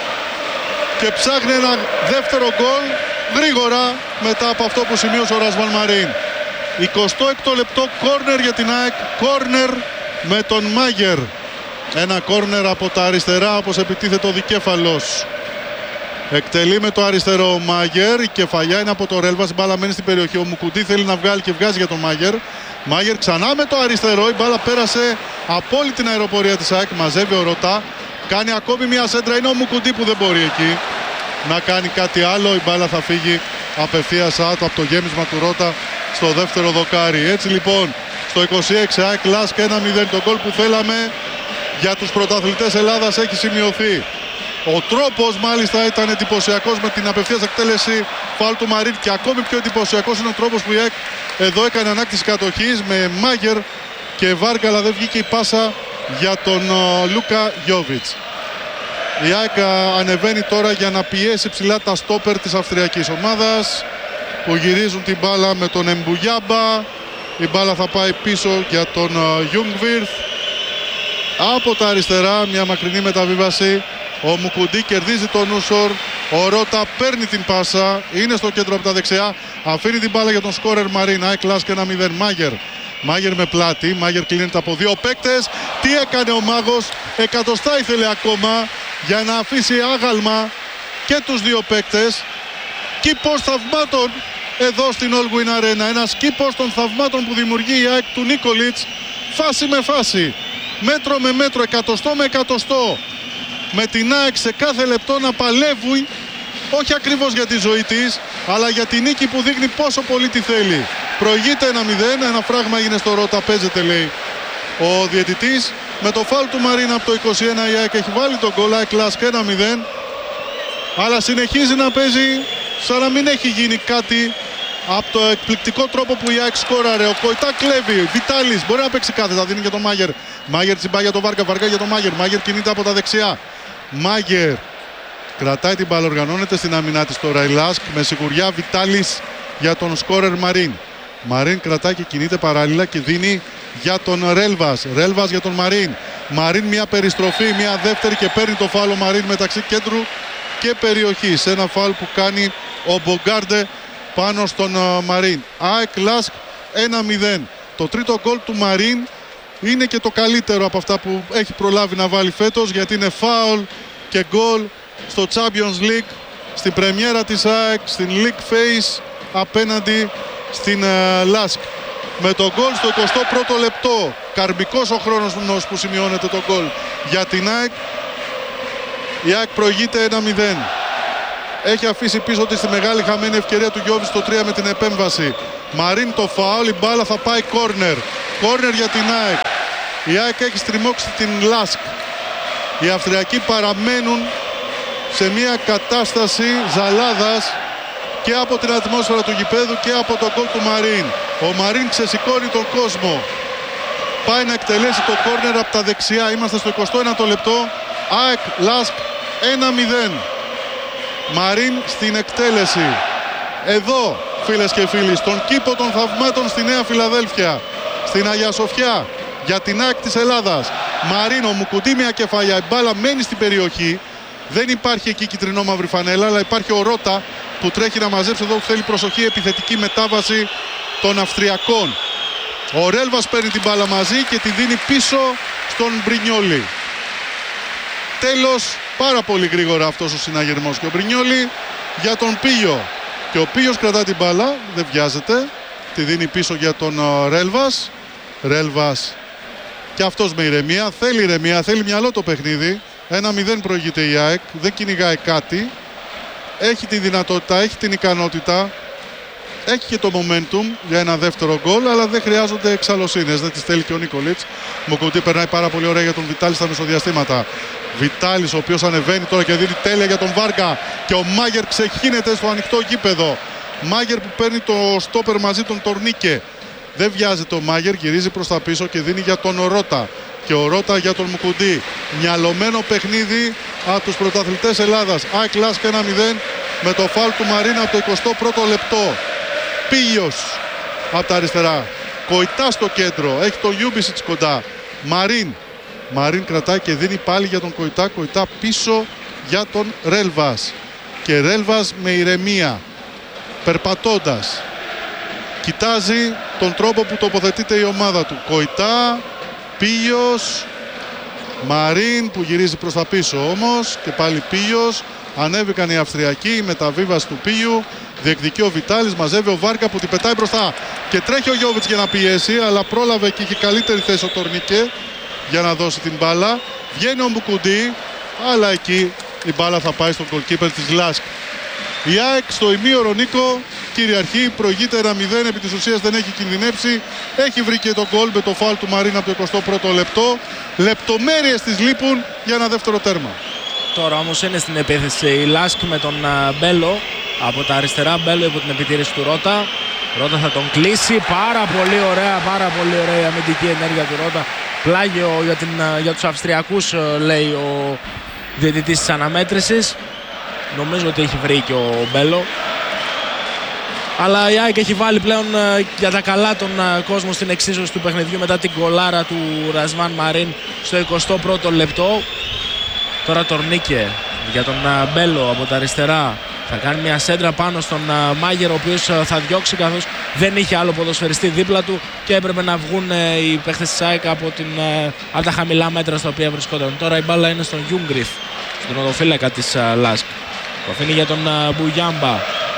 και ψάχνει ένα δεύτερο γκολ γρήγορα μετά από αυτό που σημείωσε ο Ρασβάν Μαρίν. 26ο λεπτό, κόρνερ για την ΑΕΚ, κόρνερ με τον Μάγερ. Ένα κόρνερ από τα αριστερά, όπως επιτίθεται ο δικέφαλος. Εκτελεί με το αριστερό ο Μάγερ, η κεφαλιά είναι από το Ρέλβας, η μπάλα μένει στην περιοχή. Ο Μουκουντή θέλει να βγάλει και βγάζει για τον Μάγερ. Μάγερ ξανά με το αριστερό, η μπάλα πέρασε από όλη την αεροπορία της ΑΕΚ, μαζεύει ο Ρωτά. Κάνει ακόμη μια σέντρα, είναι ο Μουκουντή που δεν μπορεί εκεί να κάνει κάτι άλλο. Η μπάλα θα φύγει απευθείας άτο από το γέμισμα του Ρώτα στο δεύτερο δοκάρι. Έτσι λοιπόν, στο 26 ΑΕΚ Λάσκ 1-0. Το γκολ που θέλαμε για τους πρωταθλητές Ελλάδας έχει σημειωθεί. Ο τρόπος μάλιστα ήταν εντυπωσιακός με την απευθείας εκτέλεση φάουλ του Μαρίν, και ακόμη πιο εντυπωσιακός είναι ο τρόπος που η ΑΕΚ εδώ έκανε ανάκτηση κατοχής με Μάγερ και Βάργα, αλλά δεν βγήκε η πάσα για τον Λούκα Γιόβιτς. Η ΑΕΚ ανεβαίνει τώρα για να πιέσει ψηλά τα στόπερ της αυστριακής ομάδας, που γυρίζουν την μπάλα με τον Εμπουγιάμπα. Η μπάλα θα πάει πίσω για τον Γιούγκβιρθ. Από τα αριστερά μια μακρινή μεταβίβαση. Ο Μουκουντή κερδίζει τον Ούσορ. Ο Ρώτα παίρνει την πάσα, είναι στο κέντρο από τα δεξιά, αφήνει την μπάλα για τον σκόρερ Μαρίν. ΑΕΚ Λάσκ 1-0. Μάγερ με πλάτη, Μάγερ κλείνεται από δύο παίκτες. Τι έκανε ο μάγος, εκατοστά ήθελε ακόμα για να αφήσει άγαλμα και τους δύο παίκτες. Κήπος θαυμάτων εδώ στην Allwyn Arena. Ένας κήπος των θαυμάτων που δημιουργεί η ΑΕΚ του Νίκολιτς, φάση με φάση, μέτρο με μέτρο, εκατοστό με εκατοστό, με την ΑΕΚ σε κάθε λεπτό να παλεύει, όχι ακριβώς για τη ζωή της, αλλά για τη νίκη που δείχνει πόσο πολύ τη θέλει. Προηγείται 1-0, ένα φράγμα έγινε στο Ρώτα, παίζεται λέει ο διαιτητής. Με το φάουλ του Μαρίν από το 21 η ΑΕΚ έχει βάλει τον γκολ, ΑΕΚ Λάσκ 1-0, αλλά συνεχίζει να παίζει σαν να μην έχει γίνει κάτι από το εκπληκτικό τρόπο που η ΑΕΚ σκόραρε. Ο Κοϊτά κλέβει, Βιτάλης μπορεί να παίξει κάθετα, δίνει για τον Μάγερ. Μάγερ τσιμπά για τον Βάργα, Βαργά για τον Μάγερ. Μάγερ κινείται από τα δεξιά. Μάγερ κρατάει την μπάλα, οργανώνεται στην άμυνά της τώρα η Λάσκ με σιγουριά. Βιτάλης για τον σκόρερ Μαρίν. Μαρίν κρατάει και κινείται παράλληλα και δίνει για τον Ρέλβας. Ρέλβας για τον Μαρίν. Μαρίν μια περιστροφή, μια δεύτερη και παίρνει το φάουλ ο Μαρίν μεταξύ κέντρου και περιοχής. Ένα φάουλ που κάνει ο Μπογκάρντε πάνω στον Μαρίν. ΑΕΚ Λάσκ 1-0. Το τρίτο γκολ του Μαρίν είναι και το καλύτερο από αυτά που έχει προλάβει να βάλει φέτος, γιατί είναι φάουλ και γκολ στο Champions League, στην πρεμιέρα της ΑΕΚ, στην League Phase απέναντι στην Lask. Με το γκολ στο 21ο λεπτό. Καρμικός ο χρόνος που σημειώνεται το γκολ για την ΑΕΚ. Η ΑΕΚ προηγείται 1-0. Έχει αφήσει πίσω της τη μεγάλη χαμένη ευκαιρία του Γιώβιτς στο 3 με την επέμβαση. Μαρίν το φάουλ, η μπάλα θα πάει κόρνερ. Κόρνερ για την ΑΕΚ. Η ΑΕΚ έχει στριμώξει την Lask. Οι Αυστριακοί παραμένουν σε μια κατάσταση ζαλάδας και από την ατμόσφαιρα του γηπέδου και από τον γκολ του Μαρίν. Ο Μαρίν ξεσηκώνει τον κόσμο. Πάει να εκτελέσει το κόρνερ από τα δεξιά. Είμαστε στο 21ο λεπτό. ΑΕΚ Lask 1-0. Μαρίν στην εκτέλεση. Εδώ, φίλες και φίλοι, στον κήπο των θαυμάτων στη Νέα Φιλαδέλφια, στην Αγία Σοφιά, για την ΑΕΚ της Ελλάδας. Μαρίν, ο Μουκουντή, μια κεφαλιά. Η μπάλα μένει στην περιοχή. Δεν υπάρχει εκεί κυτρινό-μαύρη φανέλα, αλλά υπάρχει ο Ρώτα που τρέχει να μαζέψει εδώ, που θέλει προσοχή, επιθετική μετάβαση των Αυστριακών. Ο Ρέλβας παίρνει την μπάλα μαζί και τη δίνει πίσω στον Μπρινιόλι. Τέλος, πάρα πολύ γρήγορα αυτός ο συναγερμός. Και ο Μπρινιόλι για τον Πίγιο. Και ο Πίγιος κρατά την μπάλα, δεν βιάζεται. Τη δίνει πίσω για τον Ρέλβας. Ρέλβας και αυτός με ηρεμία. Θέλει ηρεμία, θέλει μυαλό το παιχνίδι. 1-0 προηγείται η ΑΕΚ, δεν κυνηγάει κάτι. Έχει τη δυνατότητα, έχει την ικανότητα. Έχει και το momentum για ένα δεύτερο γκολ, αλλά δεν χρειάζονται εξαλωσίνες. Δεν τις θέλει και ο Νίκολιτς. Μοκουτή περνάει πάρα πολύ ωραία για τον Βιτάλη στα μεσοδιαστήματα. Βιτάλης, ο οποίος ανεβαίνει τώρα και δίνει τέλεια για τον Βάρκα. Και ο Μάγερ ξεχύνεται στο ανοιχτό γήπεδο. Μάγερ που παίρνει το στόπερ μαζί τον Τορνίκε. Δεν βιάζεται ο Μάγερ, γυρίζει προς τα πίσω και δίνει για τον Ρώτα. Και ο Ρώτα για τον Μουκουντή. Μυαλωμένο παιχνίδι από τους πρωταθλητές Ελλάδας. ΑΕΚ Lask 1-0 με το φάουλ του Μαρίνα από το 21ο λεπτό. Πίγιος από τα αριστερά. Κοϊτά στο κέντρο. Έχει τον Γιούμπισιτς κοντά. Μαρίν κρατάει και δίνει πάλι για τον Κοϊτά. Κοϊτά πίσω για τον Ρέλβας. Και Ρέλβας με ηρεμία, περπατώντας, κοιτάζει τον τρόπο που τοποθετείται η ομάδα του. Κοϊτά, Πίγιος, Μαρίν που γυρίζει προς τα πίσω όμως. Και πάλι Πίγιος. Ανέβηκαν οι Αυστριακοί, η μεταβίβαση του Πίγιου. Διεκδικεί ο Βιτάλης, μαζεύει ο Βάρκα που την πετάει μπροστά. Και τρέχει ο Γιώβιτς για να πιέσει, αλλά πρόλαβε και είχε καλύτερη θέση ο Τορνίκε για να δώσει την μπάλα. Βγαίνει ο Μουκουντή, αλλά εκεί η μπάλα θα πάει στον goalkeeper της Lask. Η ΑΕΚ στο ημίωρο, Νίκο, κυριαρχεί, προηγείται 1-0, επί της ουσίας δεν έχει κινδυνεύσει. Έχει βρει και τον γκολ με το φάουλ του Μαρίνα από το 21ο λεπτό. Λεπτομέρειες της λείπουν για ένα δεύτερο τέρμα. Τώρα όμως είναι στην επίθεση η Lask με τον Μπέλο από τα αριστερά. Μπέλο υπό την επιτήρηση του Ρώτα. Ρώτα θα τον κλείσει. Πάρα πολύ ωραία η αμυντική ενέργεια του Ρώτα. Πλάγιο για τους Αυστριακούς, λέει ο διαιτητής της αναμέτρησης. Νομίζω ότι έχει βρει και ο Μπέλο. Αλλά η ΑΕΚ έχει βάλει πλέον για τα καλά τον κόσμο στην εξίσωση του παιχνιδιού μετά την γκολάρα του Ρασβάν Μαρίν στο 21ο λεπτό. Τώρα Τορνίκε για τον Μπέλο από τα αριστερά. Θα κάνει μια σέντρα πάνω στον Μάγερ, ο οποίος θα διώξει καθώς δεν είχε άλλο ποδοσφαιριστή δίπλα του και έπρεπε να βγουν οι παίχτες της ΑΕΚ από τα χαμηλά μέτρα στα οποία βρισκόταν. Τώρα η μπάλα είναι στον Γιούγκριθ, στον οδοφύλακα της Lask. Το αφήνει για τον Μπουγιάμπα.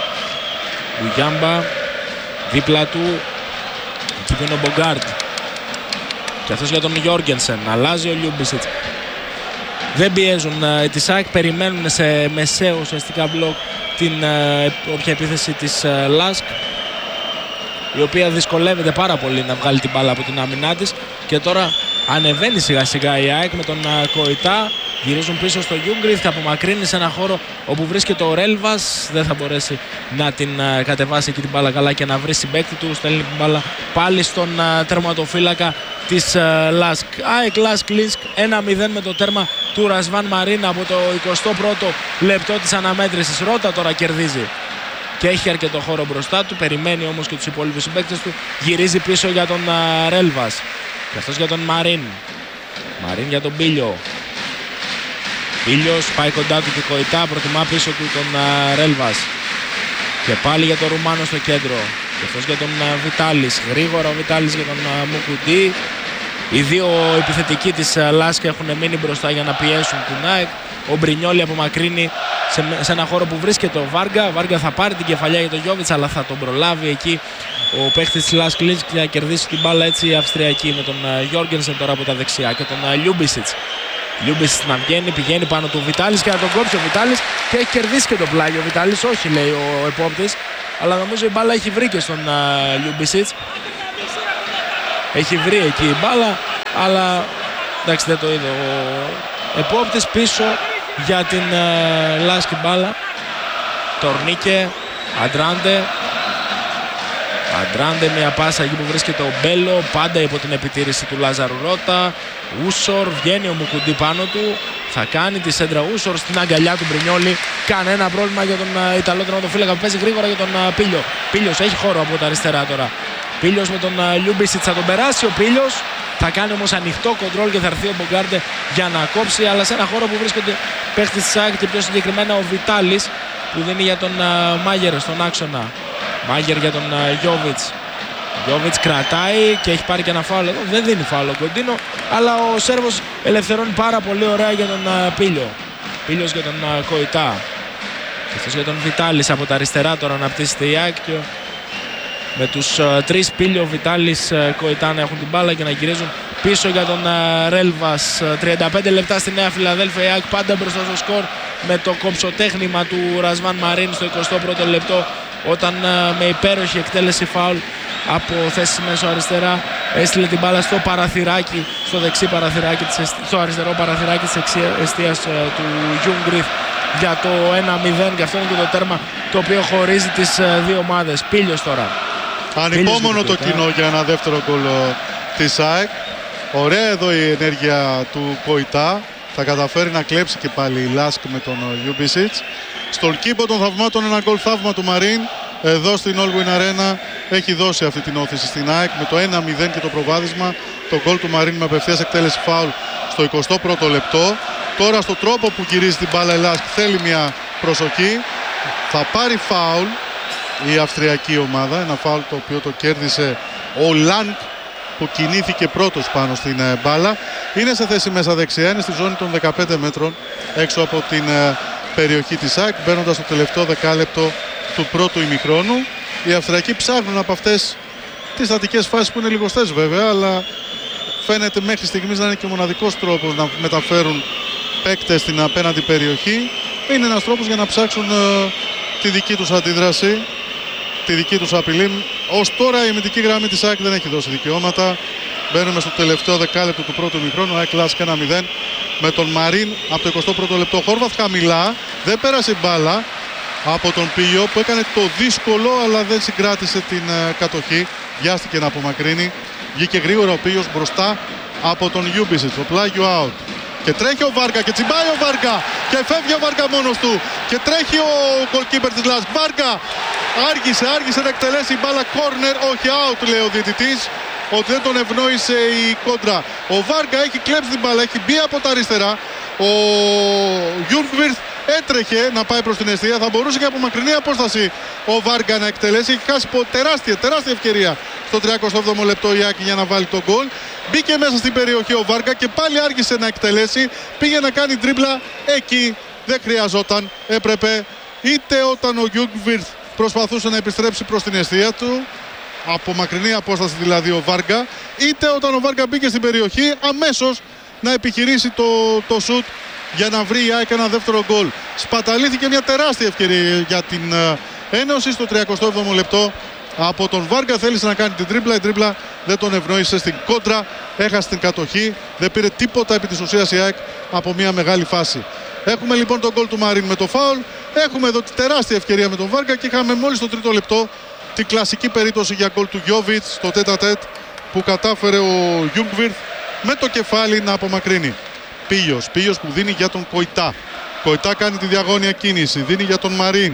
Μπουγιάμπα δίπλα του. Εκεί που είναι ο Μπογκάρντ. Και αυτός για τον Γιόργενσεν. Αλλάζει ο Λιούμπισιτς. Δεν πιέζουν τη ΣΑΚ, περιμένουν σε μεσαίο ουσιαστικά μπλοκ την όποια επίθεση της Lask, η οποία δυσκολεύεται πάρα πολύ να βγάλει την μπάλα από την άμυνά της. Και τώρα ανεβαίνει σιγά σιγά η ΑΕΚ με τον Κοϊτά. Γυρίζουν πίσω στο Γιούγκριθ, απομακρύνει σε ένα χώρο όπου βρίσκεται ο Ρέλβας. Δεν θα μπορέσει να την κατεβάσει εκεί την μπάλα καλά και να βρει συμπαίκτη του. Στέλνει την μπάλα πάλι στον τερματοφύλακα της Lask. ΑΕΚ Lask Linsk 1-0 με το τέρμα του Ρασβάν Μαρίν από το 21ο λεπτό της αναμέτρησης. Ρώτα τώρα κερδίζει και έχει αρκετό χώρο μπροστά του. Περιμένει όμως και τους υπόλοιπους συμπαίκτες του. Γυρίζει πίσω για τον Ρέλβας. Και αυτός για τον Μαρίν. Μαρίν για τον Πίλιο. Πίλιος πάει κοντά του και Κοϊτά, προτιμά πίσω του τον Ρέλβας. Και πάλι για τον Ρουμάνο στο κέντρο. Και αυτός για τον Βιτάλης. Γρήγορα ο Βιτάλης για τον Μουκουντή. Οι δύο επιθετικοί της Lask έχουν μείνει μπροστά για να πιέσουν την ΑΕΚ. Ο Μπρινιόλι απομακρύνει σε ένα χώρο που βρίσκεται ο Βάργκα. Ο Βάργκα θα πάρει την κεφαλιά για τον Γιόβιτς, αλλά θα τον προλάβει εκεί ο παίχτης της Λάσκ Λίνσκ για να κερδίσει την μπάλα έτσι η Αυστριακή με τον Γιόργενσεν τώρα από τα δεξιά και τον Λιούμπισιτς. Λιούμπισιτς να βγαίνει, πηγαίνει πάνω του Βιτάλης και να τον κόψει ο Βιτάλης και έχει κερδίσει και το πλάγιο ο Βιτάλης. Όχι, λέει ο επόπτης, αλλά νομίζω η μπάλα έχει βρει και στον Λιούμπισιτς. Έχει βρει εκεί η μπάλα, αλλά εντάξει δεν το είδε ο επόπτης. Πίσω για την Λάσκη μπάλα. Τορνίκε, Αντράντε, μια πάσα εκεί που βρίσκεται ο Μπέλο, πάντα υπό την επιτήρηση του Λάζαρου Ρώτα. Ούσορ, βγαίνει ο Μουκουντή πάνω του, θα κάνει τη σέντρα Ούσορ στην αγκαλιά του Μπρινιόλι. Κανένα πρόβλημα για τον Ιταλό τερματοφύλακα που παίζει γρήγορα για τον Πίλιο. Πίλιος έχει χώρο από τα αριστερά τώρα. Πίλιος με τον Λιούμπισιτς θα τον περάσει. Ο Πίλιος θα κάνει όμως ανοιχτό κοντρόλ και θα έρθει ο Μπογκάρντε για να κόψει, αλλά σε ένα χώρο που βρίσκονται παίχτες της ΑΕΚ και πιο συγκεκριμένα ο Βιτάλης που δίνει για τον Μάγερ στον άξονα. Μάγερ για τον Γιόβιτς. Γιόβιτς κρατάει και έχει πάρει και ένα φάουλ εδώ. Δεν δίνει φάουλ ο Κοντίνο, αλλά ο Σέρβος ελευθερώνει πάρα πολύ ωραία για τον Πίλιο. Πίλιος για τον Κοϊτά. Και αυτός για τον Βιτάλης από τα αριστερά τώρα αναπτύσσεται η ΑΕΚ. Με τους τρεις Πίλιο, Βιτάλης, Κοϊτά να έχουν την μπάλα και να γυρίζουν πίσω για τον Ρέλβας. 35 λεπτά στη Νέα Φιλαδέλφια, η ΑΕΚ πάντα μπροστά στο σκορ με το κομψοτέχνημα του Ρασβάν Μαρίν στο 21ο λεπτό, όταν με υπέροχη εκτέλεση φάουλ από θέση μέσω αριστερά έστειλε την μπάλα στο παραθυράκι, στο δεξί παραθυράκι, στο αριστερό παραθυράκι της εστίας του Γιούγκριθ για το 1-0, και αυτό είναι και το τέρμα το οποίο χωρίζει τις δύο ομάδες. Πίλιος τώρα. Ανυπόμονο το κοινό για ένα δεύτερο γκολ της ΑΕΚ. Ωραία εδώ η ενέργεια του Κοϊτά. Θα καταφέρει να κλέψει και πάλι η Λάσκ με τον Λιούμπισιτς. Στον κήπο των θαυμάτων ένα γκολ θαύμα του Μαρίν. Εδώ στην Allwyn Arena έχει δώσει αυτή την όθηση στην ΑΕΚ με το 1-0 και το προβάδισμα. Το γκολ του Μαρίν με απευθείας εκτέλεση φάουλ στο 21ο λεπτό. Τώρα στο τρόπο που γυρίζει την μπάλα η Λάσκ θέλει μια προσοχή. Θα πάρει φάουλ η αυστριακή ομάδα. Ένα φάουλ το οποίο το κέρδισε ο Λάνκ, που κινήθηκε πρώτος πάνω στην μπάλα. Είναι σε θέση μέσα δεξιά, είναι στη ζώνη των 15 μέτρων έξω από την περιοχή της ΑΕΚ, μπαίνοντας στο τελευταίο δεκάλεπτο του πρώτου ημιχρόνου. Οι Αυστριακοί ψάχνουν από αυτές τις στατικές φάσεις που είναι λιγοστές βέβαια, αλλά φαίνεται μέχρι στιγμής να είναι και ο μοναδικός τρόπος να μεταφέρουν παίκτες στην απέναντι περιοχή. Είναι ένας τρόπος για να ψάξουν τη δική τους αντίδραση, τη δική τους απειλή. Ως τώρα η αμυντική γραμμή της ΑΕΚ δεν έχει δώσει δικαιώματα. Μπαίνουμε στο τελευταίο δεκάλεπτο του πρώτου ημιχρόνου. ΑΕΚ Λάσκ 1-0 με τον Μαρίν από το 21ο λεπτό. Χόρβαθ χαμηλά, δεν πέρασε μπάλα από τον Πίλιο που έκανε το δύσκολο, αλλά δεν συγκράτησε την κατοχή. Βιάστηκε να απομακρύνει. Βγήκε γρήγορα ο Πίλιος μπροστά από τον Γιούμπισιτς. Το πλάγιο out. Και τρέχει ο Βάργκα και τσιμπάει ο Βάργκα. Και φεύγει ο Βάργκα μόνος του. Και τρέχει ο goalkeeper της Λάσκ. Βάργκα άργησε να εκτελέσει μπάλα corner. Όχι, out λέει ο διαιτητής. Ότι δεν τον ευνόησε η κόντρα. Ο Βάργκα έχει κλέψει την μπάλα, έχει μπει από τα αριστερά. Ο Γιούγκβιρθ έτρεχε να πάει προς την εστία. Θα μπορούσε και από μακρινή απόσταση ο Βάργκα να εκτελέσει. Έχει χάσει τεράστια ευκαιρία στο 37ο λεπτό η ΑΕΚ για να βάλει τον γκολ. Μπήκε μέσα στην περιοχή ο Βάργκα και πάλι άργησε να εκτελέσει. Πήγε να κάνει τρίμπλα εκεί. Δεν χρειαζόταν. Έπρεπε είτε όταν ο Γιούγκβιρθ προσπαθούσε να επιστρέψει προς την εστία του, από μακρινή απόσταση δηλαδή ο Βάργκα, είτε όταν ο Βάργκα μπήκε στην περιοχή αμέσως να επιχειρήσει το σουτ για να βρει η ΑΕΚ ένα δεύτερο γκολ. Σπαταλήθηκε μια τεράστια ευκαιρία για την Ένωση στο 37ο λεπτό από τον Βάργκα. Θέλησε να κάνει την τρίμπλα, η τρίμπλα δεν τον ευνόησε στην κόντρα, έχασε την κατοχή, δεν πήρε τίποτα επί της ουσίας η ΑΕΚ από μια μεγάλη φάση. Έχουμε λοιπόν τον γκολ του Μαρίν με το φάουλ, έχουμε εδώ τη τεράστια ευκαιρία με τον Βάργκα και είχαμε μόλις στο τρίτο λεπτό την κλασική περίπτωση για γκολ του Γιόβιτς στο τέτα-τέτ που κατάφερε ο Γιούγκβιρθ με το κεφάλι να απομακρύνει. Πίλιος που δίνει για τον Κοϊτά. Κοϊτά κάνει τη διαγώνια κίνηση, δίνει για τον Μαρίν.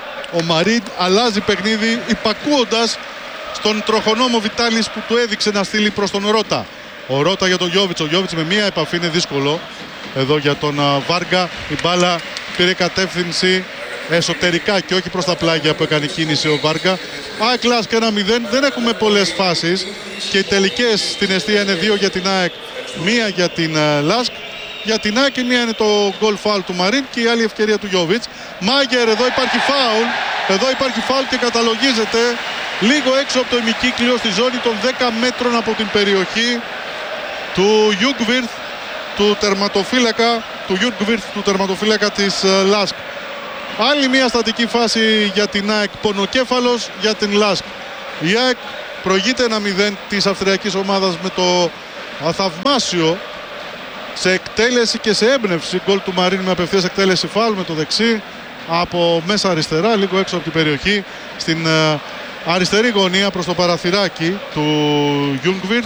Ο Μαρίν αλλάζει παιχνίδι υπακούοντας στον τροχονόμο Βιτάλης που του έδειξε να στείλει προς τον Ρώτα. Ο Ρώτα για τον Γιόβιτς. Ο Γιόβιτς με μία επαφή είναι δύσκολο. Εδώ για τον Βάργκα η μπάλα πήρε κατεύθυνση εσωτερικά και όχι προς τα πλάγια που έκανε κίνηση ο Βάργκα. ΑΕΚ Λάσκ 1-0. Δεν έχουμε πολλές φάσεις και οι τελικές στην εστία είναι 2 για την ΑΕΚ, 1 για την Λάσκ. για την ΑΕΚ. Μία είναι το goal foul του Μαρίν και η άλλη ευκαιρία του Γιόβιτς. Μάγερ, εδώ υπάρχει φάουλ. Εδώ υπάρχει φάουλ και καταλογίζεται λίγο έξω από το ημικύκλιο στη ζώνη των 10 μέτρων από την περιοχή του Γιούγκβιρθ, του τερματοφύλακα της Λάσκ. Άλλη μια στατική φάση για την ΑΕΚ, πονοκέφαλος για την Λάσκ. Η ΑΕΚ προηγείται 1-0 της αυστριακής ομάδας με το θαυμάσιο σε εκτέλεση και σε έμπνευση γκολ του Μαρίν με απευθείας εκτέλεση φάουλ με το δεξί από μέσα αριστερά, λίγο έξω από την περιοχή, στην αριστερή γωνία προς το παραθυράκι του Γιούγκβιρθ.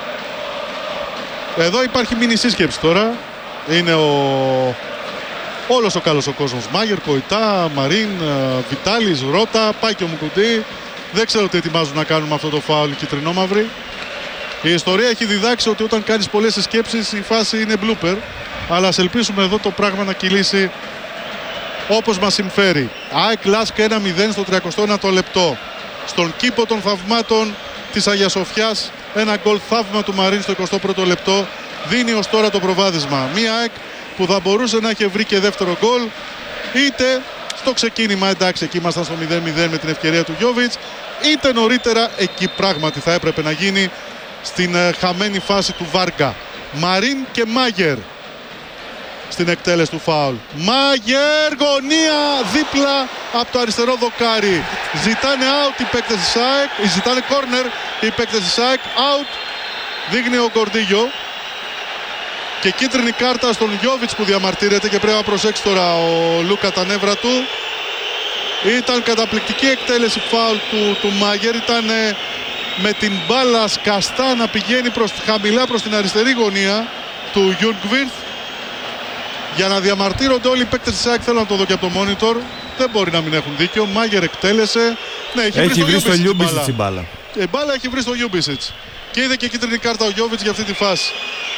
Εδώ υπάρχει μίνι σύσκεψη τώρα. Είναι όλος ο καλός ο κόσμος. Μάγερ, Κοϊτά, Μαρίν, Βιτάλης, Ρότα, πάει και ο Μουκουντή. Δεν ξέρω τι ετοιμάζουν να κάνουν με αυτό το φάουλ οι κυτρινόμαυροι. Η ιστορία έχει διδάξει ότι όταν κάνεις πολλές συσκέψεις η φάση είναι blooper. Αλλά ας ελπίσουμε εδώ το πράγμα να κυλήσει όπως μας συμφέρει. ΑΕΚ Λάσκ 1-0 στο 39ο λεπτό. Στον κήπο των θαυμάτων της Αγίας Σοφιάς, ένα γκολ θαύμα του Μαρίν στο 21ο λεπτό δίνει ως τώρα το προβάδισμα. Μία ΑΕΚ που θα μπορούσε να έχει βρει και δεύτερο γκολ, είτε στο ξεκίνημα, εντάξει, εκεί ήμασταν στο 0-0 με την ευκαιρία του Γιόβιτς, είτε νωρίτερα, εκεί πράγματι θα έπρεπε να γίνει στην χαμένη φάση του Βάργκα. Μαρίν και Μάγερ στην εκτέλεση του φάουλ. Μάγερ, γωνία δίπλα από το αριστερό δοκάρι. Ζητάνε out οι παίκτες της ΑΕΚ, ζητάνε corner οι παίκτες της ΑΕΚ. Out δείχνει ο Γκορντίγιο. Και κίτρινη κάρτα στον Γιόβιτς που διαμαρτύρεται και πρέπει να προσέξει τώρα ο Λούκα τα νεύρα του. Ήταν καταπληκτική εκτέλεση φάουλ του Μάγερ. Ήταν με την μπάλα σκαστά να πηγαίνει χαμηλά προς την αριστερή γωνία του Γιούγκβιρθ. Για να διαμαρτύρονται όλοι οι παίκτες της ΑΕΚ, θέλω να το δω και από το monitor. Δεν μπορεί να μην έχουν δίκιο. Μάγερ εκτέλεσε. Ναι, έχει βρει στο Γιούμπισιτς η μπάλα. Η μπάλα έχει βρει στο Γιούμπισιτς. Και είδε και κίτρινη κάρτα ο Γιόβιτς για αυτή τη φάση.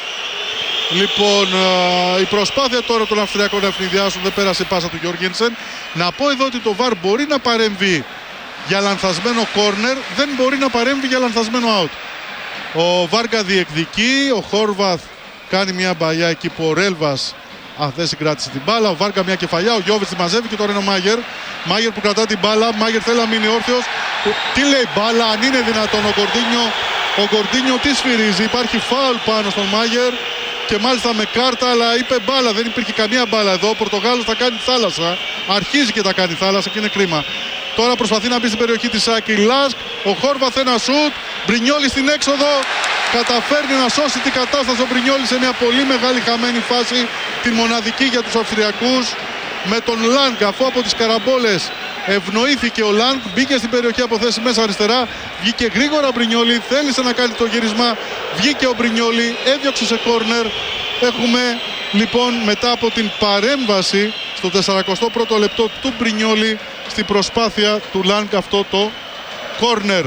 Λοιπόν, η προσπάθεια τώρα των Αυστριακών να ευνηδιάσουν, δεν πέρασε πάσα του Γιώργενσεν. Να πω εδώ ότι το VAR μπορεί να παρέμβει για λανθασμένο corner, δεν μπορεί να παρέμβει για λανθασμένο out. Ο Βάργκα διεκδικεί, ο Χόρβαθ κάνει μια μπαλιά εκεί που ο Ρέλβας δεν συγκράτησε την μπάλα. Ο Βάργκα μια κεφαλιά, ο Γιόβιτς τη μαζεύει και τώρα είναι ο Μάγερ. Μάγερ που κρατά την μπάλα, Μάγερ θέλει να μείνει όρθιος. Τι λέει μπάλα, αν είναι δυνατόν ο Γκορντίνιο τι σφυρίζει, υπάρχει φάουλ πάνω στον Μάγερ. Και μάλιστα με κάρτα, αλλά είπε μπάλα, δεν υπήρχε καμία μπάλα εδώ. Ο Πορτογάλος θα κάνει θάλασσα. Αρχίζει και θα κάνει θάλασσα και είναι κρίμα. Τώρα προσπαθεί να μπει στην περιοχή της Άκη Λάσκ. Ο Χόρβαθ ένα σουτ. Μπρινιόλι στην έξοδο. Καταφέρνει να σώσει την κατάσταση ο Μπρινιόλι σε μια πολύ μεγάλη χαμένη φάση. Την μοναδική για τους Αυστριακούς. Με τον Λάνγκ, αφού από τις καραμπόλες ευνοήθηκε ο Λάνγκ, μπήκε στην περιοχή από θέση μέσα αριστερά. Βγήκε γρήγορα ο Μπρινιόλι, θέλησε να κάνει το γύρισμα. Βγήκε ο Μπρινιόλι, έδιωξε σε κόρνερ. Έχουμε λοιπόν μετά από την παρέμβαση στο 41ο λεπτό του Μπρινιόλι στην προσπάθεια του Λάνγκ αυτό το κόρνερ.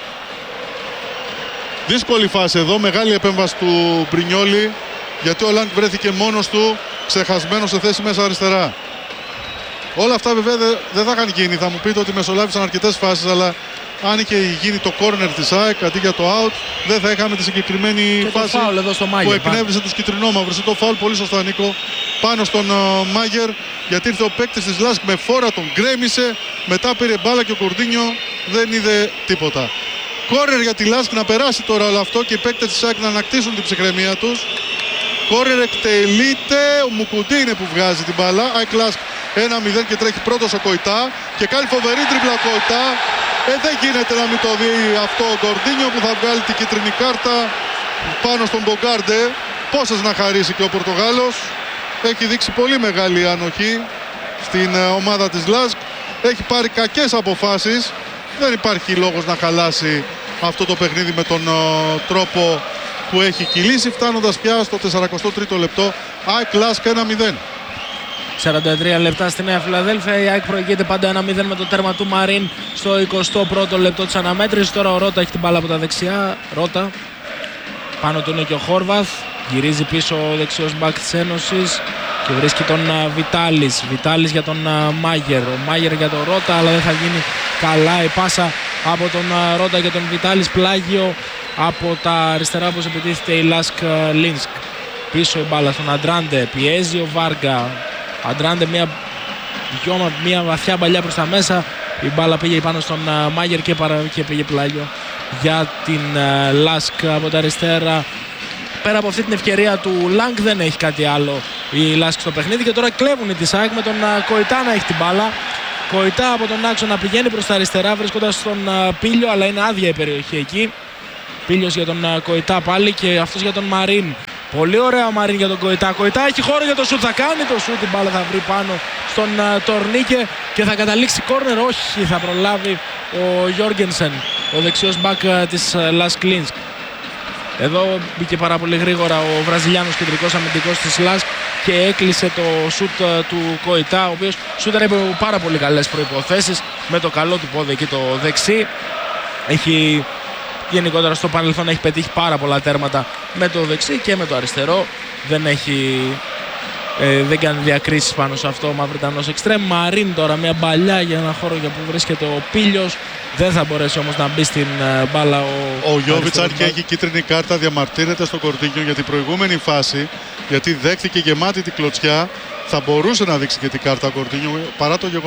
Δύσκολη φάση εδώ, μεγάλη επέμβαση του Μπρινιόλι, γιατί ο Λάνγκ βρέθηκε μόνος του, ξεχασμένος σε θέση μέσα αριστερά. Όλα αυτά βέβαια δεν θα είχαν γίνει. Θα μου πείτε ότι μεσολάβησαν αρκετές φάσεις, αλλά αν είχε γίνει το corner της ΑΕΚ αντί για το out, δεν θα είχαμε τη συγκεκριμένη και φάση που εκνεύρισε τους κυτρινόμαυρους. Το φάουλ, πολύ σωστά Νίκο, πάνω στον Μάγερ, γιατί ήρθε ο παίκτης της Λάσκ με φόρα, τον γκρέμισε, μετά πήρε μπάλα και ο Κορντίνιο δεν είδε τίποτα. Corner για τη Λάσκ, να περάσει τώρα όλο αυτό και οι παίκτες της ΑΕΚ να ανακτήσουν την ψυχραιμία τους. Corner εκτελείται, ο Μουκουντή είναι που βγάζει την μπάλα. ΑΕΚ Λάσκ 1-0 και τρέχει πρώτος ο Κοϊτά και κάνει φοβερή τριπλα ο Κοϊτά. Δεν γίνεται να μην το δει αυτό ο Γκορντίνιο που θα βγάλει την κίτρινη κάρτα πάνω στον Μπογκάρντε. Πόσες να χαρίσει και ο Πορτογάλος. Έχει δείξει πολύ μεγάλη ανοχή στην ομάδα της Λάσκ. Έχει πάρει κακές αποφάσεις. Δεν υπάρχει λόγος να χαλάσει αυτό το παιχνίδι με τον τρόπο που έχει κυλήσει, φτάνοντας πια στο 43ο λεπτό. ΑΕΚ Λάσκ 1-0. 43 λεπτά στη Νέα Φιλαδέλφια. Η ΑΕΚ προηγείται πάντα 1-0 με το τέρμα του Μαρίν στο 21ο λεπτό της αναμέτρησης. Τώρα ο Ρότα έχει την μπάλα από τα δεξιά. Ρότα. Πάνω του είναι και ο Χόρβαθ. Γυρίζει πίσω ο δεξιός μπακ της Ένωσης και βρίσκει τον Βιτάλης. Βιτάλης για τον Μάγερ. Ο Μάγερ για τον Ρότα, αλλά δεν θα γίνει καλά η πάσα από τον Ρότα για τον Βιτάλης. Πλάγιο από τα αριστερά όπως επιτίθεται η Λάσκ Λίνσκ. Πίσω η μπάλα στον Αντράντε, πιέζει ο Βάργκα. Αντράντε μια βαθιά παλιά προς τα μέσα. Η μπάλα πήγε πάνω στον Μάγερ και πήγε πλάγιο για την Λάσκ από τα αριστερά. Πέρα από αυτή την ευκαιρία του Λάγκ δεν έχει κάτι άλλο η Λάσκ στο παιχνίδι και τώρα κλέβουν τη ΣΑΕΚ με τον Κοϊτά να έχει την μπάλα. Κοϊτά από τον άξονα πηγαίνει προς τα αριστερά βρίσκοντας τον Πίλιο, αλλά είναι άδεια η περιοχή εκεί. Πίλιος για τον Κοϊτά πάλι και αυτός για τον Μαρίν. Πολύ ωραία ο Μαρίν για τον Κοϊτά. Κοϊτά έχει χώρο για το σουτ, θα κάνει το σουτ, η μπάλα θα βρει πάνω στον Τορνίκε και θα καταλήξει κόρνερ. Όχι, θα προλάβει ο Γιόργενσεν, ο δεξιός μπακ της Λάσκ Λίνσκ. Εδώ μπήκε πάρα πολύ γρήγορα ο Βραζιλιάνος κεντρικός αμυντικός της Λάσκ και έκλεισε το σουτ του Κοϊτά, ο οποίος σούταρε υπό πάρα πολύ καλές προϋποθέσεις με το καλό του πόδι εκεί το δεξί. Έχει γενικότερα στο παρελθόν έχει πετύχει πάρα πολλά τέρματα με το δεξί και με το αριστερό. Δεν κάνει διακρίσεις πάνω σε αυτό ο Μαυριτανός εξτρέμ. Μαρίν τώρα μια μπαλιά για ένα χώρο για που βρίσκεται ο Πίλιος. Δεν θα μπορέσει όμως να μπει στην μπάλα ο Γιόβιτς, αν και έχει κίτρινη κάρτα, διαμαρτύρεται στο Κορτίνιο για την προηγούμενη φάση, γιατί δέχθηκε γεμάτη την κλωτσιά. Θα μπορούσε να δείξει και την κάρτα ο Κορτίνιο παρά το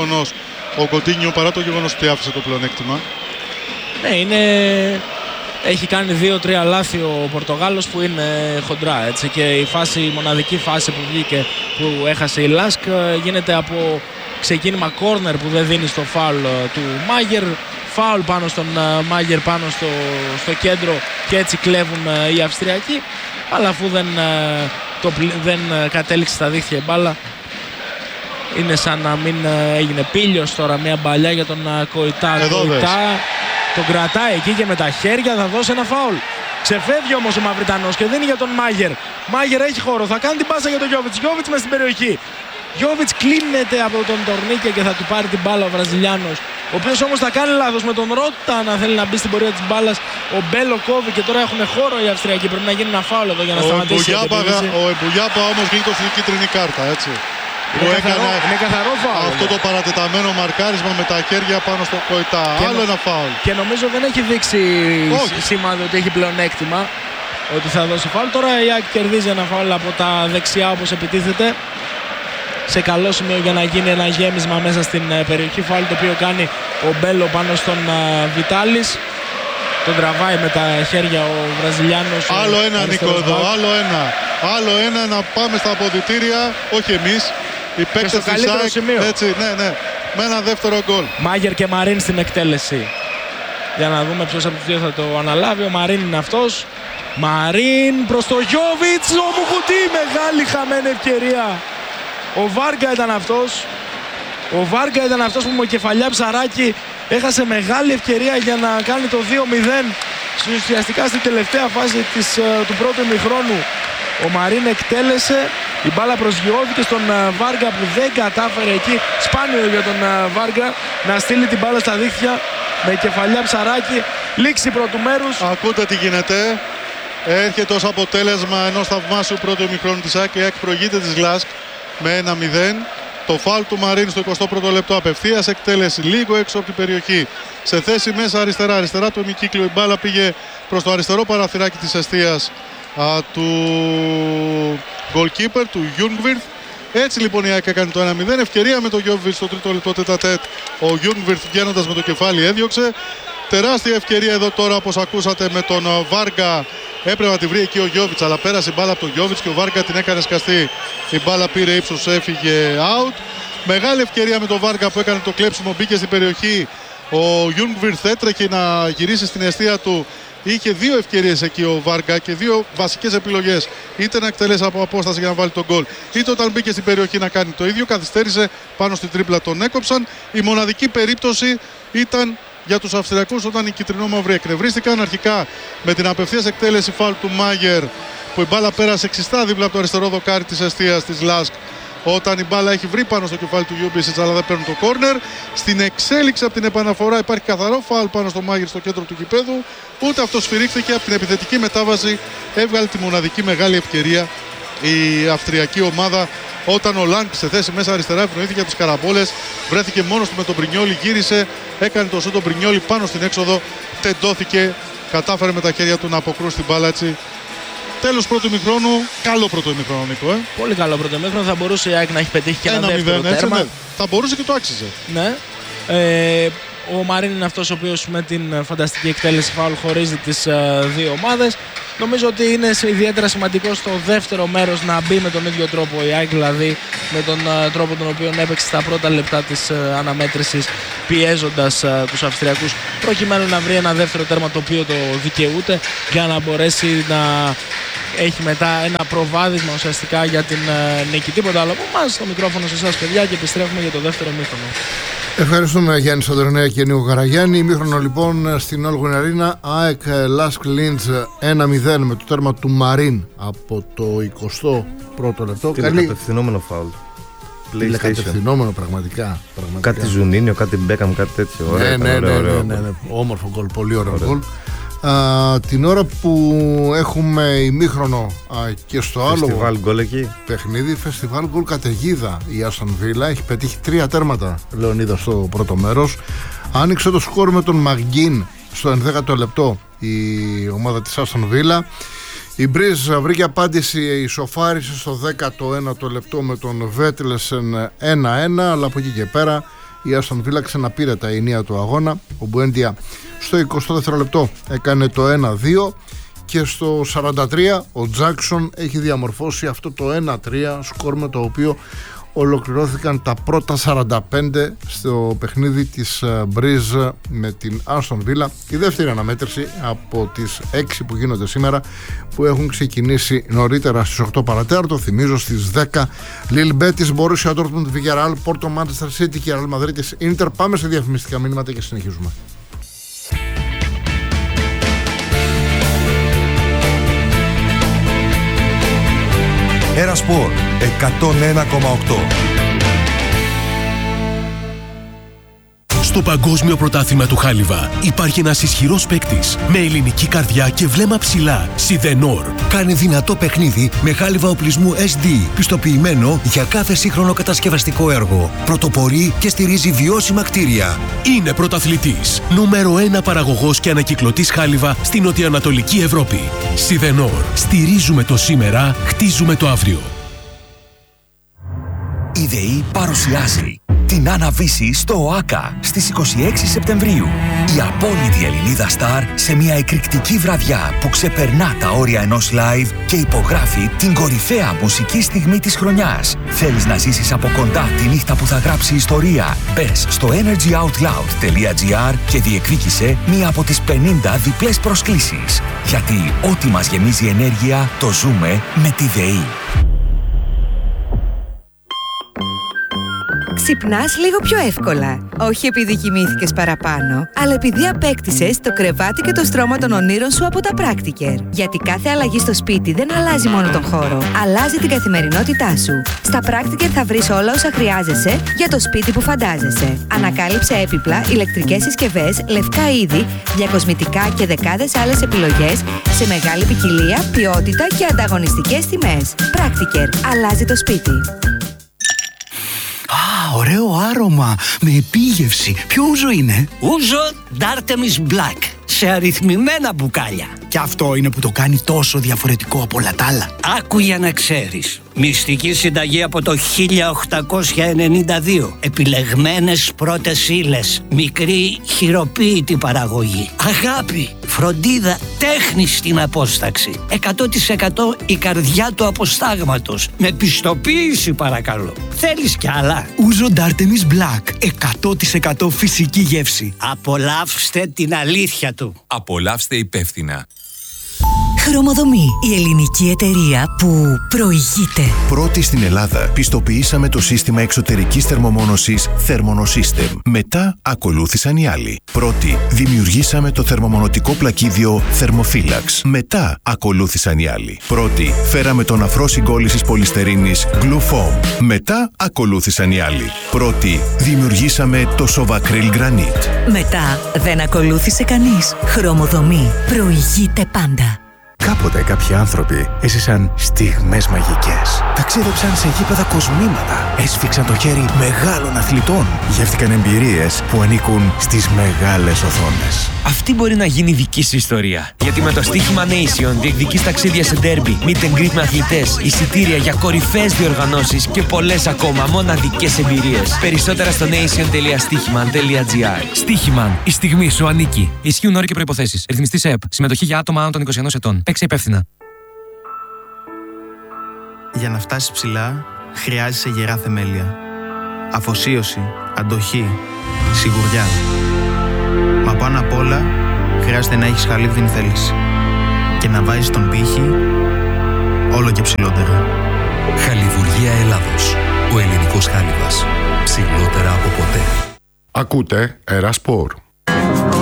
γεγονός ότι άφησε το πλεονέκτημα. Ναι, έχει κάνει 2-3 λάθη ο Πορτογάλος που είναι χοντρά, έτσι, και η μοναδική φάση που βγήκε που έχασε η Λάσκ γίνεται από ξεκίνημα κόρνερ που δεν δίνει στο φάουλ του Μάγερ. Φάουλ πάνω στον Μάγερ πάνω στο κέντρο και έτσι κλέβουν οι Αυστριακοί, αλλά αφού δεν κατέληξε στα δίχτυα η μπάλα, είναι σαν να μην έγινε. Πίλιος τώρα μια μπαλιά για τον Κοϊτά. Τον κρατάει εκεί και με τα χέρια θα δώσει ένα φάουλ. Ξεφεύγει όμως ο Μαυριτανός και δίνει για τον Μάγερ. Μάγερ έχει χώρο, θα κάνει την πάσα για τον Γιόβιτς. Γιόβιτς μες στην περιοχή. Γιόβιτς κλείνεται από τον Τορνίκε και θα του πάρει την μπάλα ο Βραζιλιάνος, ο οποίος όμως θα κάνει λάθος με τον Ρότα να θέλει να μπει στην πορεία της μπάλας. Ο Μπέλο κόβει και τώρα έχουν χώρο οι Αυστριακοί. Πρέπει να γίνει ένα φάουλ εδώ για να σταματήσει. Ο Εμπουλιάπα όμως γίνει το στην κίτρινη κάρτα, έτσι. Είναι καθαρό φάουλ. Αυτό το παρατεταμένο μαρκάρισμα με τα χέρια πάνω στο Κοϊτά. Άλλο ένα φάουλ. Και νομίζω δεν έχει δείξει σημάδι ότι έχει πλεονέκτημα, ότι θα δώσει φάουλ. Τώρα η ΑΕΚ κερδίζει ένα φάουλ από τα δεξιά όπως επιτίθεται. Σε καλό σημείο για να γίνει ένα γέμισμα μέσα στην περιοχή. Φάουλ το οποίο κάνει ο Μπέλο πάνω στον Βιτάλης. Τον τραβάει με τα χέρια ο Βραζιλιάνος. Άλλο ένα, Νίκο, εδώ. Άλλο ένα να πάμε στα αποδυτήρια. Όχι εμείς. Οι παίκτες της ΑΕΚ. Έτσι, ναι. Με ένα δεύτερο γκολ. Μάγερ και Μαρίν στην εκτέλεση. Για να δούμε ποιος από τους δύο θα το αναλάβει. Ο Μαρίν είναι αυτός. Μαρίν προς το Γιόβιτς. Ο Μουχουτί. Μεγάλη χαμένη ευκαιρία. Ο Βάργκα ήταν αυτός που με κεφαλιά ψαράκι έχασε μεγάλη ευκαιρία για να κάνει το 2-0 ουσιαστικά στην τελευταία φάση του πρώτου ημιχρόνου. Ο Μαρίν εκτέλεσε, η μπάλα προσγειώθηκε στον Βάργκα που δεν κατάφερε εκεί, σπάνιο για τον Βάργκα, να στείλει την μπάλα στα δίχτυα με κεφαλιά ψαράκι. Λήξη πρώτου μέρους. Ακούτε τι γίνεται. Έρχεται ως αποτέλεσμα ενός θαυμάσιου πρώτου ημιχρόνου της ΑΕΚ. Η ΑΕΚ προηγείται της Λάσκ με 1-0. Το φάουλ του Μαρίν στο 21ο λεπτό, απευθείας εκτέλεση, λίγο έξω από την περιοχή. Σε θέση μέσα αριστερά του ημικύκλου, η μπάλα πήγε προς το αριστερό παραθυράκι της εστίας του goalkeeper, του Γιούγκβιρθ. Έτσι λοιπόν η ΑΕΚ έκανε το 1-0. Ευκαιρία με τον Γιόβιτς στο τρίτο λεπτό τετατέτ. Ο Γιούγκβιρθ βγαίνοντας με το κεφάλι έδιωξε. Τεράστια ευκαιρία εδώ τώρα, όπως ακούσατε, με τον Βάργκα. Έπρεπε να τη βρει εκεί ο Γιόβιτς, αλλά πέρασε η μπάλα από τον Γιόβιτς και ο Βάργκα την έκανε σκαστή. Η μπάλα πήρε ύψος, έφυγε out. Μεγάλη ευκαιρία με τον Βάργκα που έκανε το κλέψιμο, μπήκε στην περιοχή. Ο Γιούγκβιρθ έτρεχε να γυρίσει στην εστία του. Είχε δύο ευκαιρίες εκεί ο Βάργκα και δύο βασικές επιλογές. Είτε να εκτελέσει από απόσταση για να βάλει τον γκολ, είτε όταν μπήκε στην περιοχή να κάνει το ίδιο. Καθυστέρησε πάνω στην τρίπλα, τον έκοψαν. Η μοναδική περίπτωση ήταν για τους Αυστριακούς όταν οι κυτρινόμαυροι εκνευρίστηκαν αρχικά με την απευθείας εκτέλεση φάουλ του Μάγερ, που η μπάλα πέρασε ξιστά δίπλα από το αριστερό δοκάρι της εστίας της Λάσκ, όταν η μπάλα έχει βρει πάνω στο κεφάλι του Γιούμπισιτς αλλά δεν παίρνουν το κόρνερ. Στην εξέλιξη από την επαναφορά υπάρχει καθαρό φάουλ πάνω στο Μάγερ στο κέντρο του γηπέδου. Ούτε αυτό σφυρίχθηκε. Από την επιθετική μετάβαση έβγαλε τη μοναδική μεγάλη ευκαιρία η αυστριακή ομάδα, όταν ο Λάγκ σε θέση μέσα αριστερά ευνοήθηκε από τις καραμπόλες, βρέθηκε μόνος του με τον Μπρινιόλι, γύρισε, έκανε το σούτ τον Μπρινιόλι πάνω στην έξοδο, τεντώθηκε, κατάφερε με τα χέρια του να αποκρούσει την μπάλα, έτσι Τέλος πρώτου ημιχρόνου, καλό πρώτο ημιχρόνο, Νίκο. Πολύ καλό πρώτο ημιχρόνο. Θα μπορούσε η ΑΕΚ να έχει πετύχει και ένα δεύτερο 1-0, τέρμα. ναι. Θα μπορούσε και το άξιζε. Ναι. Ο Μαρίν είναι αυτός ο οποίος με την φανταστική εκτέλεση φάουλ χωρίζει τις δύο ομάδες. Νομίζω ότι είναι ιδιαίτερα σημαντικό στο δεύτερο μέρος να μπει με τον ίδιο τρόπο η ΑΕΚ, δηλαδή με τον τρόπο τον οποίο έπαιξε στα πρώτα λεπτά της αναμέτρησης, πιέζοντας τους Αυστριακούς προκειμένου να βρει ένα δεύτερο τέρμα το οποίο το δικαιούται, για να μπορέσει να έχει μετά ένα προβάδισμα ουσιαστικά για την νίκη. Τίποτα άλλο από εμάς, το μικρόφωνο σε εσάς παιδιά, και επιστρέφουμε για το δεύτερο ημίχρονο. Ευχαριστούμε Γιάννη Σαντορνέα και Νίκο Καραγιάννη. Ημίχρονο λοιπόν στην Όλγουιν Αρίνα. ΑΕΚ Λάσκ Λίντζ 1-0 με το τέρμα του Μαρίν από το 21ο λεπτό. Κατευθυνόμενο φάουλ. Κατευθυνόμενο πραγματικά. Κάτι Ζουνίνιο, κάτι Μπέκαμ, κάτι τέτοιο. Ναι. Όμορφο γκολ, πολύ ωραίο γκολ. Την ώρα που έχουμε ημίχρονο και στο άλλο γκολ εκεί. παιχνίδι, φεστιβάλ γκολ καταιγίδα, η Άστον Βίλα έχει πετύχει 3 τέρματα, Λεωνίδα, στο πρώτο μέρος. Άνοιξε το σκορ με τον Μαγκίν στο 11ο λεπτό η ομάδα της Άστον Βίλα. Η Μπριζ βρήκε απάντηση, ισοφάρισε στο 19ο λεπτό με τον Βέτλεσεν 1-1, αλλά από εκεί και πέρα η Άστον Βίλα ξαναπήρε τα ενία του αγώνα. Ο Μπουέντια στο 22ο λεπτό έκανε το 1-2 και στο 43 ο Τζάκσον έχει διαμορφώσει αυτό το 1-3 σκορ με το οποίο ολοκληρώθηκαν τα πρώτα 45 στο παιχνίδι της Μπριζ με την Άστον Βίλα. Η δεύτερη αναμέτρηση από τις 6 που γίνονται σήμερα, που έχουν ξεκινήσει νωρίτερα στις 8 παρατέταρτο. Θυμίζω στις 10 Λιλ Μπέτις, Μπορούσια Ντόρτμουντ, Βιγιαρεάλ, Πόρτο, Μάντσεστερ Σίτι και Ρεάλ Μαδρίτης, Ίντερ. Πάμε σε διαφημιστικά μηνύματα και συνεχίζουμε. Ένα Σπορ 101,8. Στο Παγκόσμιο Πρωτάθλημα του Χάλιβα υπάρχει ένας ισχυρός παίκτης με ελληνική καρδιά και βλέμμα ψηλά. Σιδενόρ. Κάνει δυνατό παιχνίδι με χάλιβα οπλισμού SD, πιστοποιημένο για κάθε σύγχρονο κατασκευαστικό έργο. Πρωτοπορεί και στηρίζει βιώσιμα κτίρια. Είναι πρωταθλητής. Νούμερο 1 παραγωγός και ανακυκλωτής χάλιβα στην νοτιοανατολική Ευρώπη. Σιδενόρ. Στηρίζουμε το σήμερα, χτίζουμε το αύριο. Η ΔΕΗ παρουσιάζει την Άννα-Βύση στο ΟΑΚΑ στις 26 Σεπτεμβρίου. Η απόλυτη Ελληνίδα στάρ σε μια εκρηκτική βραδιά που ξεπερνά τα όρια ενός live και υπογράφει την κορυφαία μουσική στιγμή της χρονιάς. Θέλεις να ζήσεις από κοντά τη νύχτα που θα γράψει ιστορία? Μπες στο energyoutloud.gr και διεκδίκησε μία από τις 50 διπλές προσκλήσεις. Γιατί ό,τι μας γεμίζει ενέργεια το ζούμε με τη ΔΕΗ. Ξυπνάς λίγο πιο εύκολα. Όχι επειδή κοιμήθηκες παραπάνω, αλλά επειδή απέκτησες το κρεβάτι και το στρώμα των ονείρων σου από τα Practiker. Γιατί κάθε αλλαγή στο σπίτι δεν αλλάζει μόνο τον χώρο, αλλάζει την καθημερινότητά σου. Στα Practiker θα βρεις όλα όσα χρειάζεσαι για το σπίτι που φαντάζεσαι. Ανακάλυψε έπιπλα, ηλεκτρικές συσκευές, λευκά είδη, διακοσμητικά και δεκάδες άλλες επιλογές σε μεγάλη ποικιλία, ποιότητα και ανταγωνιστικές τιμές. Practiker. Αλλάζει το σπίτι. Ωραίο άρωμα, με επίγευση. Ποιο ούζο είναι? Ούζο D'Artemis Black, σε αριθμημένα μπουκάλια. Και αυτό είναι που το κάνει τόσο διαφορετικό από όλα τα άλλα. Άκου για να ξέρεις. Μυστική συνταγή από το 1892. Επιλεγμένες πρώτες ύλες. Μικρή χειροποίητη παραγωγή. Αγάπη, φροντίδα, τέχνη στην απόσταξη. 100% η καρδιά του αποστάγματος. Με πιστοποίηση παρακαλώ. Θέλεις κι άλλα? Ούζο D'Artemis Black. 100% φυσική γεύση. Απολαύστε την αλήθεια του. Απολαύστε υπεύθυνα. Χρωμοδομή, η ελληνική εταιρεία που προηγείται. Πρώτη στην Ελλάδα πιστοποιήσαμε το σύστημα εξωτερικής θερμομόνωσης Thermonosystem. Μετά ακολούθησαν οι άλλοι. Πρώτη δημιουργήσαμε το θερμομονωτικό πλακίδιο Thermophilax. Μετά ακολούθησαν οι άλλοι. Πρώτη φέραμε τον αφρό συγκόλλησης πολυστερίνης Glufoam. Μετά ακολούθησαν οι άλλοι. Πρώτη δημιουργήσαμε το Sovacryl Granite. Μετά δεν ακολούθησε κανείς. Χρωμοδομή, προηγείται πάντα. Κάποτε κάποιοι άνθρωποι έζησαν στιγμές μαγικές. Ταξίδεψαν σε γήπεδα κοσμήματα. Έσφιξαν το χέρι μεγάλων αθλητών. Γεύτηκαν εμπειρίες που ανήκουν στις μεγάλες οθόνες. Αυτή μπορεί να γίνει δική σου ιστορία. Γιατί με το στοίχημα Nation διεκδικείς ταξίδια σε ντέρμπι, meet and greet με αθλητές, εισιτήρια για κορυφαίες διοργανώσεις και πολλές ακόμα μοναδικές εμπειρίες. Περισσότερα στο nation.stichiman.gr. Στοίχημαν. Η στιγμή σου ανήκει. Ισχύουν όροι και προϋποθέσεις. Ρυθμιστής ΕΕΠ. Συμμετοχή για άτομα άνω των 21 ετών. Παίξε υπεύθυνα. Για να φτάσεις ψηλά, χρειάζεσαι γερά θεμέλια. Αφοσίωση, αντοχή, σιγουριά. Μα πάνω απ' όλα, χρειάζεται να έχεις χαλίβδινη θέληση. Και να βάζεις τον πύχη όλο και ψηλότερα. Χαλιβουργία Ελλάδος. Ο ελληνικός χάλιβας. Ψηλότερα από ποτέ. Ακούτε Ερασπορ.